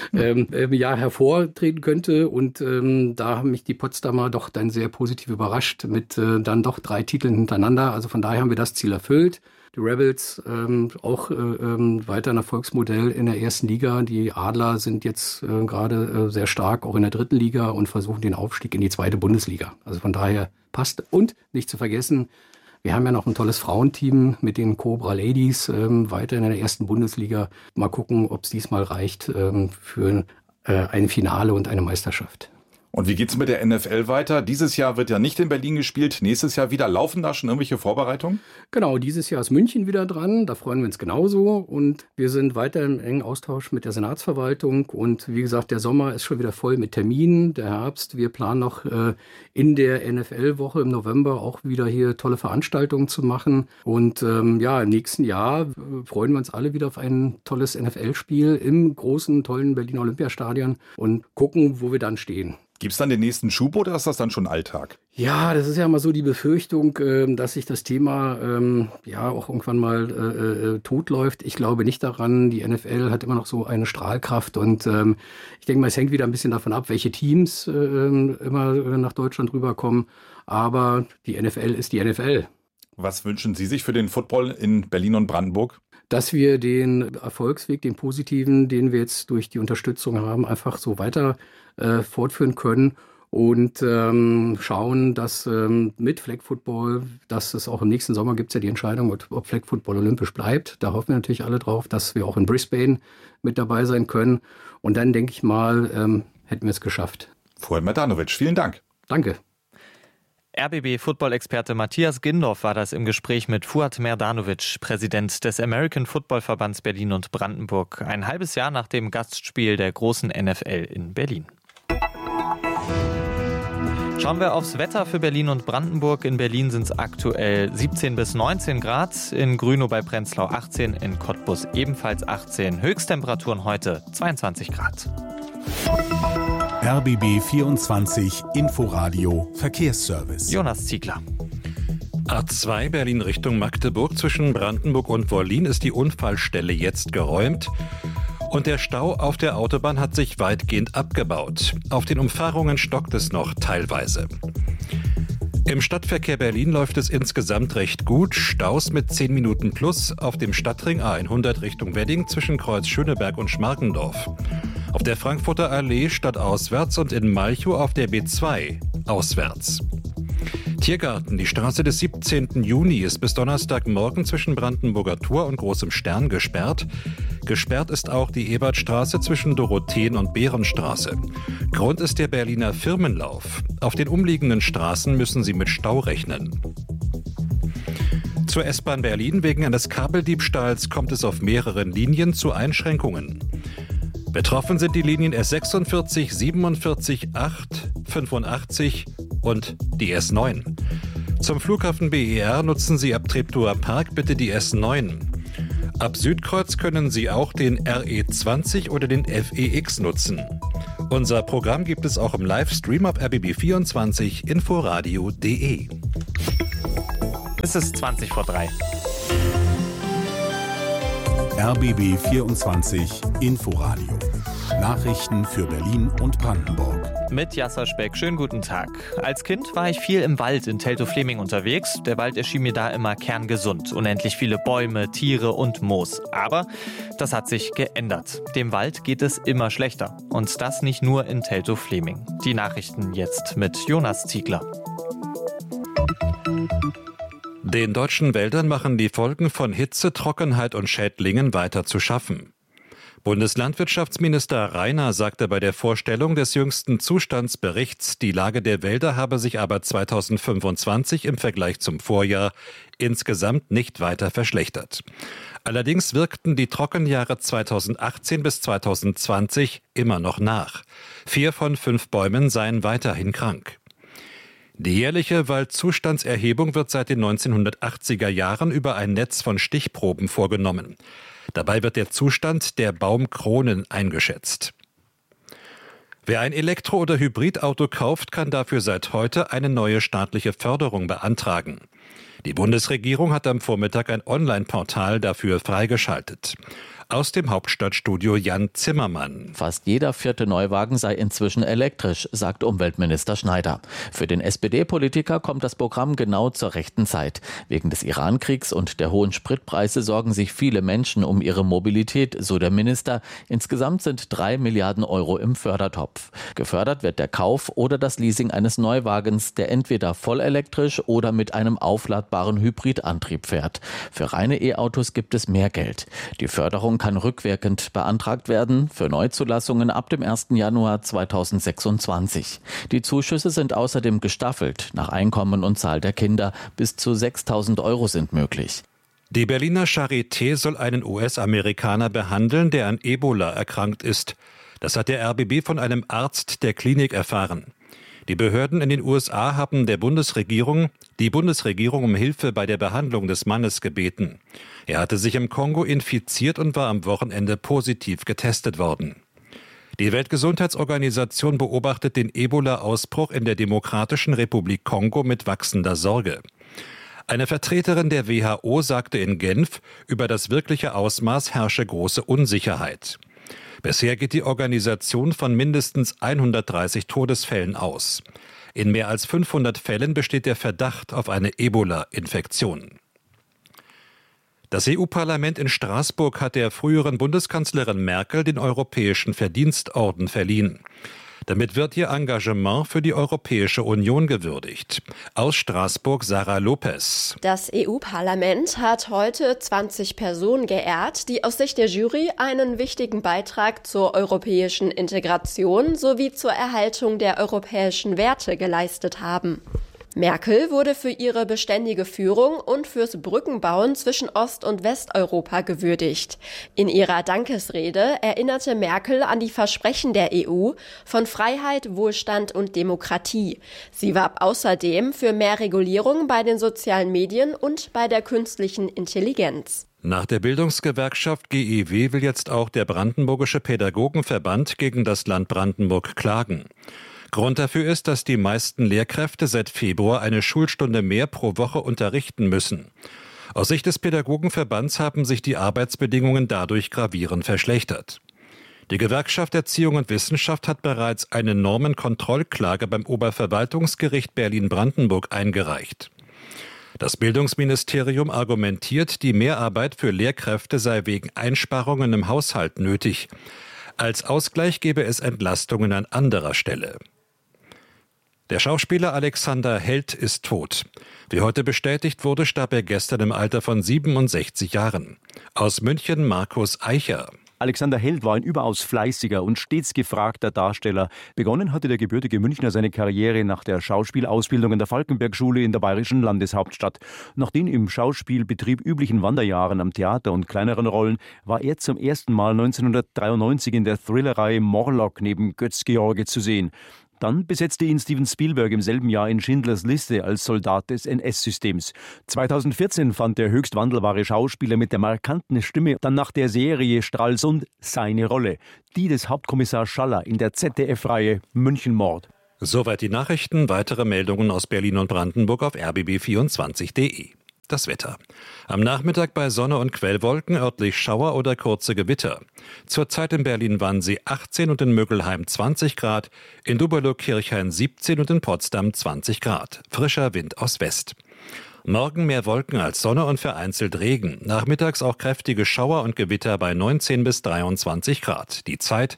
hervortreten könnte. Und da haben mich die Potsdamer doch dann sehr positiv überrascht mit dann doch 3 Titeln hintereinander. Also von daher haben wir das Ziel erfüllt. Die Rebels auch weiter ein Erfolgsmodell in der ersten Liga. Die Adler sind jetzt gerade sehr stark auch in der dritten Liga und versuchen den Aufstieg in die 2. Bundesliga. Also von daher passt. Und nicht zu vergessen, wir haben ja noch ein tolles Frauenteam mit den Cobra Ladies weiter in der 1. Bundesliga. Mal gucken, ob es diesmal reicht für ein Finale und eine Meisterschaft. Und wie geht's mit der NFL weiter? Dieses Jahr wird ja nicht in Berlin gespielt, nächstes Jahr wieder. Laufen da schon irgendwelche Vorbereitungen? Genau, dieses Jahr ist München wieder dran, da freuen wir uns genauso. Und wir sind weiter im engen Austausch mit der Senatsverwaltung. Und wie gesagt, der Sommer ist schon wieder voll mit Terminen, der Herbst. Wir planen noch in der NFL-Woche im November auch wieder hier tolle Veranstaltungen zu machen. Und im nächsten Jahr freuen wir uns alle wieder auf ein tolles NFL-Spiel im großen, tollen Berliner Olympiastadion und gucken, wo wir dann stehen. Gibt es dann den nächsten Schub oder ist das dann schon Alltag? Ja, das ist ja mal so die Befürchtung, dass sich das Thema auch irgendwann mal totläuft. Ich glaube nicht daran. Die NFL hat immer noch so eine Strahlkraft und ich denke mal, es hängt wieder ein bisschen davon ab, welche Teams immer nach Deutschland rüberkommen. Aber die NFL ist die NFL. Was wünschen Sie sich für den Football in Berlin und Brandenburg? Dass wir den Erfolgsweg, den positiven, den wir jetzt durch die Unterstützung haben, einfach so weiter fortführen können und schauen, dass mit Flag Football, dass es auch im nächsten Sommer gibt es ja die Entscheidung, ob Flag Football olympisch bleibt. Da hoffen wir natürlich alle drauf, dass wir auch in Brisbane mit dabei sein können. Und dann, denke ich mal, hätten wir es geschafft. Fuad Merdanovic, vielen Dank. Danke. RBB-Football-Experte Matthias Gindorf war das im Gespräch mit Fuad Merdanovic, Präsident des American Football Verbands Berlin und Brandenburg, ein halbes Jahr nach dem Gastspiel der großen NFL in Berlin. Schauen wir aufs Wetter für Berlin und Brandenburg. In Berlin sind es aktuell 17 bis 19 Grad, in Grünow bei Prenzlau 18, in Cottbus ebenfalls 18. Höchsttemperaturen heute 22 Grad. RBB 24 Inforadio Verkehrsservice. Jonas Ziegler. A2 Berlin Richtung Magdeburg zwischen Brandenburg und Wollin ist die Unfallstelle jetzt geräumt. Und der Stau auf der Autobahn hat sich weitgehend abgebaut. Auf den Umfahrungen stockt es noch teilweise. Im Stadtverkehr Berlin läuft es insgesamt recht gut. Staus mit 10 Minuten plus auf dem Stadtring A100 Richtung Wedding zwischen Kreuz Schöneberg und Schmarkendorf. Auf der Frankfurter Allee stadtauswärts und in Malchow auf der B2 auswärts. Tiergarten, die Straße des 17. Juni ist bis Donnerstagmorgen zwischen Brandenburger Tor und Großem Stern gesperrt. Gesperrt ist auch die Ebertstraße zwischen Dorotheen und Behrenstraße. Grund ist der Berliner Firmenlauf. Auf den umliegenden Straßen müssen Sie mit Stau rechnen. Zur S-Bahn Berlin. Wegen eines Kabeldiebstahls kommt es auf mehreren Linien zu Einschränkungen. Betroffen sind die Linien S46, 47, 8, 85 und die S9. Zum Flughafen BER nutzen Sie ab Treptower Park bitte die S9. Ab Südkreuz können Sie auch den RE20 oder den FEX nutzen. Unser Programm gibt es auch im Livestream auf RBB24 inforadio.de. Es ist 3:20. RBB 24 Inforadio. Nachrichten für Berlin und Brandenburg. Mit Jasser Speck, schönen guten Tag. Als Kind war ich viel im Wald in Teltow-Fleming unterwegs. Der Wald erschien mir da immer kerngesund. Unendlich viele Bäume, Tiere und Moos. Aber das hat sich geändert. Dem Wald geht es immer schlechter. Und das nicht nur in Teltow-Fleming. Die Nachrichten jetzt mit Jonas Ziegler. Den deutschen Wäldern machen die Folgen von Hitze, Trockenheit und Schädlingen weiter zu schaffen. Bundeslandwirtschaftsminister Rainer sagte bei der Vorstellung des jüngsten Zustandsberichts, die Lage der Wälder habe sich aber 2025 im Vergleich zum Vorjahr insgesamt nicht weiter verschlechtert. Allerdings wirkten die Trockenjahre 2018 bis 2020 immer noch nach. 4 von 5 Bäumen seien weiterhin krank. Die jährliche Waldzustandserhebung wird seit den 1980er Jahren über ein Netz von Stichproben vorgenommen. Dabei wird der Zustand der Baumkronen eingeschätzt. Wer ein Elektro- oder Hybridauto kauft, kann dafür seit heute eine neue staatliche Förderung beantragen. Die Bundesregierung hat am Vormittag ein Online-Portal dafür freigeschaltet. Aus dem Hauptstadtstudio Jan Zimmermann. Fast jeder 4. Neuwagen sei inzwischen elektrisch, sagt Umweltminister Schneider. Für den SPD-Politiker kommt das Programm genau zur rechten Zeit. Wegen des Iran-Kriegs und der hohen Spritpreise sorgen sich viele Menschen um ihre Mobilität, so der Minister. Insgesamt sind 3 Milliarden Euro im Fördertopf. Gefördert wird der Kauf oder das Leasing eines Neuwagens, der entweder vollelektrisch oder mit einem aufladbaren Hybridantrieb fährt. Für reine E-Autos gibt es mehr Geld. Die Förderung kann rückwirkend beantragt werden für Neuzulassungen ab dem 1. Januar 2026. Die Zuschüsse sind außerdem gestaffelt nach Einkommen und Zahl der Kinder. Bis zu 6.000 Euro sind möglich. Die Berliner Charité soll einen US-Amerikaner behandeln, der an Ebola erkrankt ist. Das hat der RBB von einem Arzt der Klinik erfahren. Die Behörden in den USA haben die Bundesregierung um Hilfe bei der Behandlung des Mannes gebeten. Er hatte sich im Kongo infiziert und war am Wochenende positiv getestet worden. Die Weltgesundheitsorganisation beobachtet den Ebola-Ausbruch in der Demokratischen Republik Kongo mit wachsender Sorge. Eine Vertreterin der WHO sagte in Genf, über das wirkliche Ausmaß herrsche große Unsicherheit. Bisher geht die Organisation von mindestens 130 Todesfällen aus. In mehr als 500 Fällen besteht der Verdacht auf eine Ebola-Infektion. Das EU-Parlament in Straßburg hat der früheren Bundeskanzlerin Merkel den Europäischen Verdienstorden verliehen. Damit wird ihr Engagement für die Europäische Union gewürdigt. Aus Straßburg Sarah Lopez. Das EU-Parlament hat heute 20 Personen geehrt, die aus Sicht der Jury einen wichtigen Beitrag zur europäischen Integration sowie zur Erhaltung der europäischen Werte geleistet haben. Merkel wurde für ihre beständige Führung und fürs Brückenbauen zwischen Ost- und Westeuropa gewürdigt. In ihrer Dankesrede erinnerte Merkel an die Versprechen der EU von Freiheit, Wohlstand und Demokratie. Sie warb außerdem für mehr Regulierung bei den sozialen Medien und bei der künstlichen Intelligenz. Nach der Bildungsgewerkschaft GEW will jetzt auch der Brandenburgische Pädagogenverband gegen das Land Brandenburg klagen. Grund dafür ist, dass die meisten Lehrkräfte seit Februar eine Schulstunde mehr pro Woche unterrichten müssen. Aus Sicht des Pädagogenverbands haben sich die Arbeitsbedingungen dadurch gravierend verschlechtert. Die Gewerkschaft Erziehung und Wissenschaft hat bereits eine Normenkontrollklage beim Oberverwaltungsgericht Berlin-Brandenburg eingereicht. Das Bildungsministerium argumentiert, die Mehrarbeit für Lehrkräfte sei wegen Einsparungen im Haushalt nötig. Als Ausgleich gebe es Entlastungen an anderer Stelle. Der Schauspieler Alexander Held ist tot. Wie heute bestätigt wurde, starb er gestern im Alter von 67 Jahren. Aus München Markus Eicher. Alexander Held war ein überaus fleißiger und stets gefragter Darsteller. Begonnen hatte der gebürtige Münchner seine Karriere nach der Schauspielausbildung in der Falkenberg-Schule in der bayerischen Landeshauptstadt. Nach den im Schauspielbetrieb üblichen Wanderjahren am Theater und kleineren Rollen war er zum ersten Mal 1993 in der Thrillerreihe Morlock neben Götz George zu sehen. Dann besetzte ihn Steven Spielberg im selben Jahr in Schindlers Liste als Soldat des NS-Systems. 2014 fand der höchst wandelbare Schauspieler mit der markanten Stimme dann nach der Serie Stralsund seine Rolle, die des Hauptkommissar Schaller in der ZDF-Reihe Münchenmord. Soweit die Nachrichten. Weitere Meldungen aus Berlin und Brandenburg auf rbb24.de. Das Wetter. Am Nachmittag bei Sonne und Quellwolken, örtlich Schauer oder kurze Gewitter. Zurzeit in Berlin-Wannsee 18 und in Mögelheim 20 Grad, in Duberlow-Kirchhain 17 und in Potsdam 20 Grad. Frischer Wind aus West. Morgen mehr Wolken als Sonne und vereinzelt Regen. Nachmittags auch kräftige Schauer und Gewitter bei 19 bis 23 Grad. Die Zeit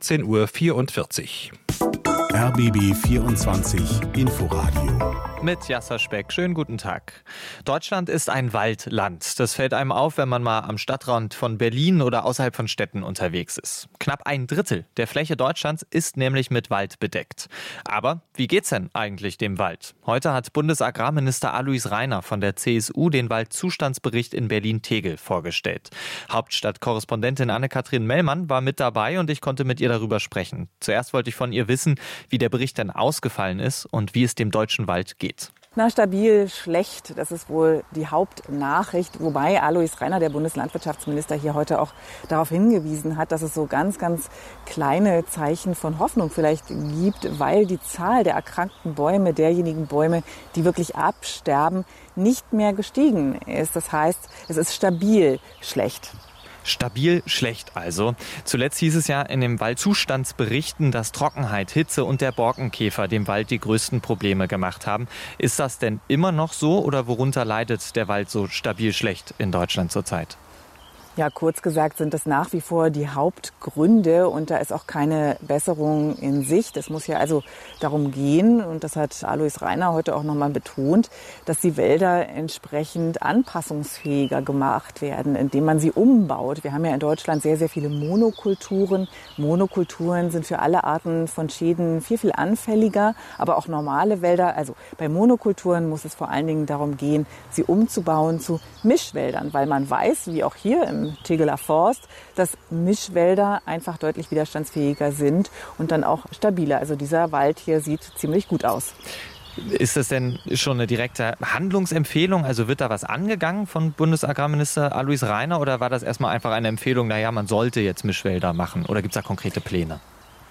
14:44 Uhr. RBB 24 Inforadio. Mit Jasser Speck. Schönen guten Tag. Deutschland ist ein Waldland. Das fällt einem auf, wenn man mal am Stadtrand von Berlin oder außerhalb von Städten unterwegs ist. Knapp 1/3 der Fläche Deutschlands ist nämlich mit Wald bedeckt. Aber wie geht's denn eigentlich dem Wald? Heute hat Bundesagrarminister Alois Rainer von der CSU den Waldzustandsbericht in Berlin-Tegel vorgestellt. Hauptstadtkorrespondentin Anne-Kathrin Mellmann war mit dabei und ich konnte mit ihr darüber sprechen. Zuerst wollte ich von ihr wissen, wie der Bericht denn ausgefallen ist und wie es dem deutschen Wald geht. Na, stabil, schlecht, das ist wohl die Hauptnachricht. Wobei Alois Rainer, der Bundeslandwirtschaftsminister, hier heute auch darauf hingewiesen hat, dass es so ganz, ganz kleine Zeichen von Hoffnung vielleicht gibt, weil die Zahl der erkrankten Bäume, derjenigen Bäume, die wirklich absterben, nicht mehr gestiegen ist. Das heißt, es ist stabil schlecht. Stabil schlecht also. Zuletzt hieß es ja in den Waldzustandsberichten, dass Trockenheit, Hitze und der Borkenkäfer dem Wald die größten Probleme gemacht haben. Ist das denn immer noch so oder worunter leidet der Wald so stabil schlecht in Deutschland zurzeit? Ja, kurz gesagt sind das nach wie vor die Hauptgründe und da ist auch keine Besserung in Sicht. Es muss ja also darum gehen, und das hat Alois Rainer heute auch nochmal betont, dass die Wälder entsprechend anpassungsfähiger gemacht werden, indem man sie umbaut. Wir haben ja in Deutschland sehr, sehr viele Monokulturen. Monokulturen sind für alle Arten von Schäden viel, viel anfälliger, aber auch normale Wälder. Also bei Monokulturen muss es vor allen Dingen darum gehen, sie umzubauen zu Mischwäldern, weil man weiß, wie auch hier im Tegeler Forst, dass Mischwälder einfach deutlich widerstandsfähiger sind und dann auch stabiler. Also dieser Wald hier sieht ziemlich gut aus. Ist das denn schon eine direkte Handlungsempfehlung? Also wird da was angegangen von Bundesagrarminister Alois Rainer oder war das erstmal einfach eine Empfehlung, naja, man sollte jetzt Mischwälder machen oder gibt es da konkrete Pläne?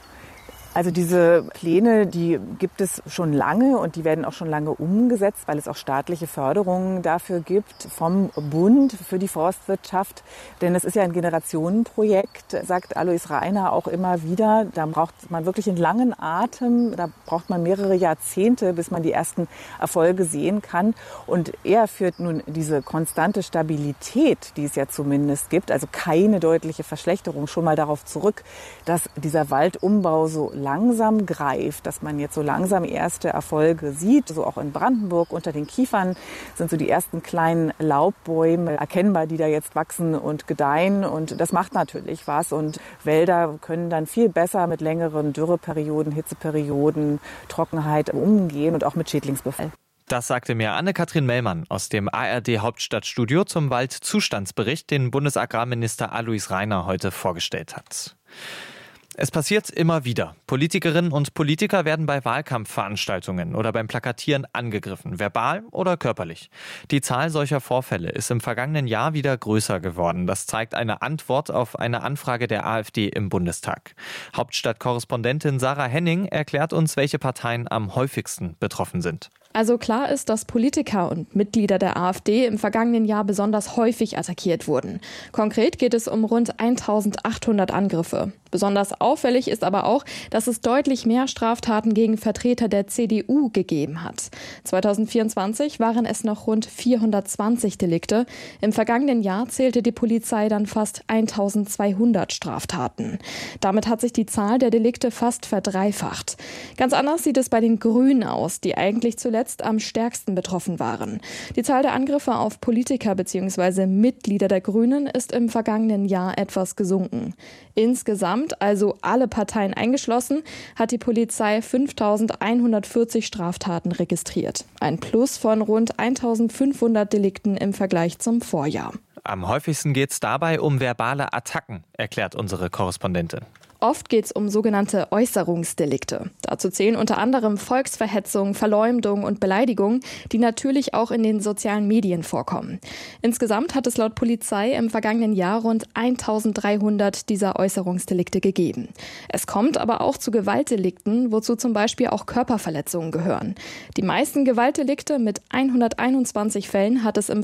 Also diese Pläne, die gibt es schon lange und die werden auch schon lange umgesetzt, weil es auch staatliche Förderungen dafür gibt vom Bund für die Forstwirtschaft. Denn es ist ja ein Generationenprojekt, sagt Alois Rainer auch immer wieder. Da braucht man wirklich einen langen Atem, da braucht man mehrere Jahrzehnte, bis man die ersten Erfolge sehen kann. Und er führt nun diese konstante Stabilität, die es ja zumindest gibt, also keine deutliche Verschlechterung, schon mal darauf zurück, dass dieser Waldumbau so langsam greift, dass man jetzt so langsam erste Erfolge sieht. So auch in Brandenburg unter den Kiefern sind so die ersten kleinen Laubbäume erkennbar, die da jetzt wachsen und gedeihen. Und das macht natürlich was. Und Wälder können dann viel besser mit längeren Dürreperioden, Hitzeperioden, Trockenheit umgehen und auch mit Schädlingsbefall. Das sagte mir Anne-Kathrin Mellmann aus dem ARD-Hauptstadtstudio zum Waldzustandsbericht, den Bundesagrarminister Alois Rainer heute vorgestellt hat. Es passiert immer wieder. Politikerinnen und Politiker werden bei Wahlkampfveranstaltungen oder beim Plakatieren angegriffen, verbal oder körperlich. Die Zahl solcher Vorfälle ist im vergangenen Jahr wieder größer geworden. Das zeigt eine Antwort auf eine Anfrage der AfD im Bundestag. Hauptstadtkorrespondentin Sarah Henning erklärt uns, welche Parteien am häufigsten betroffen sind. Also klar ist, dass Politiker und Mitglieder der AfD im vergangenen Jahr besonders häufig attackiert wurden. Konkret geht es um rund 1800 Angriffe. Besonders auffällig ist aber auch, dass es deutlich mehr Straftaten gegen Vertreter der CDU gegeben hat. 2024 waren es noch rund 420 Delikte. Im vergangenen Jahr zählte die Polizei dann fast 1200 Straftaten. Damit hat sich die Zahl der Delikte fast verdreifacht. Ganz anders sieht es bei den Grünen aus, die eigentlich zuletzt am stärksten betroffen waren. Die Zahl der Angriffe auf Politiker bzw. Mitglieder der Grünen ist im vergangenen Jahr etwas gesunken. Insgesamt, also alle Parteien eingeschlossen, hat die Polizei 5.140 Straftaten registriert. Ein Plus von rund 1.500 Delikten im Vergleich zum Vorjahr. Am häufigsten geht es dabei um verbale Attacken, erklärt unsere Korrespondentin. Oft geht es um sogenannte Äußerungsdelikte. Dazu zählen unter anderem Volksverhetzung, Verleumdung und Beleidigung, die natürlich auch in den sozialen Medien vorkommen. Insgesamt hat es laut Polizei im vergangenen Jahr rund 1.300 dieser Äußerungsdelikte gegeben. Es kommt aber auch zu Gewaltdelikten, wozu zum Beispiel auch Körperverletzungen gehören. Die meisten Gewaltdelikte mit 121 Fällen hat es im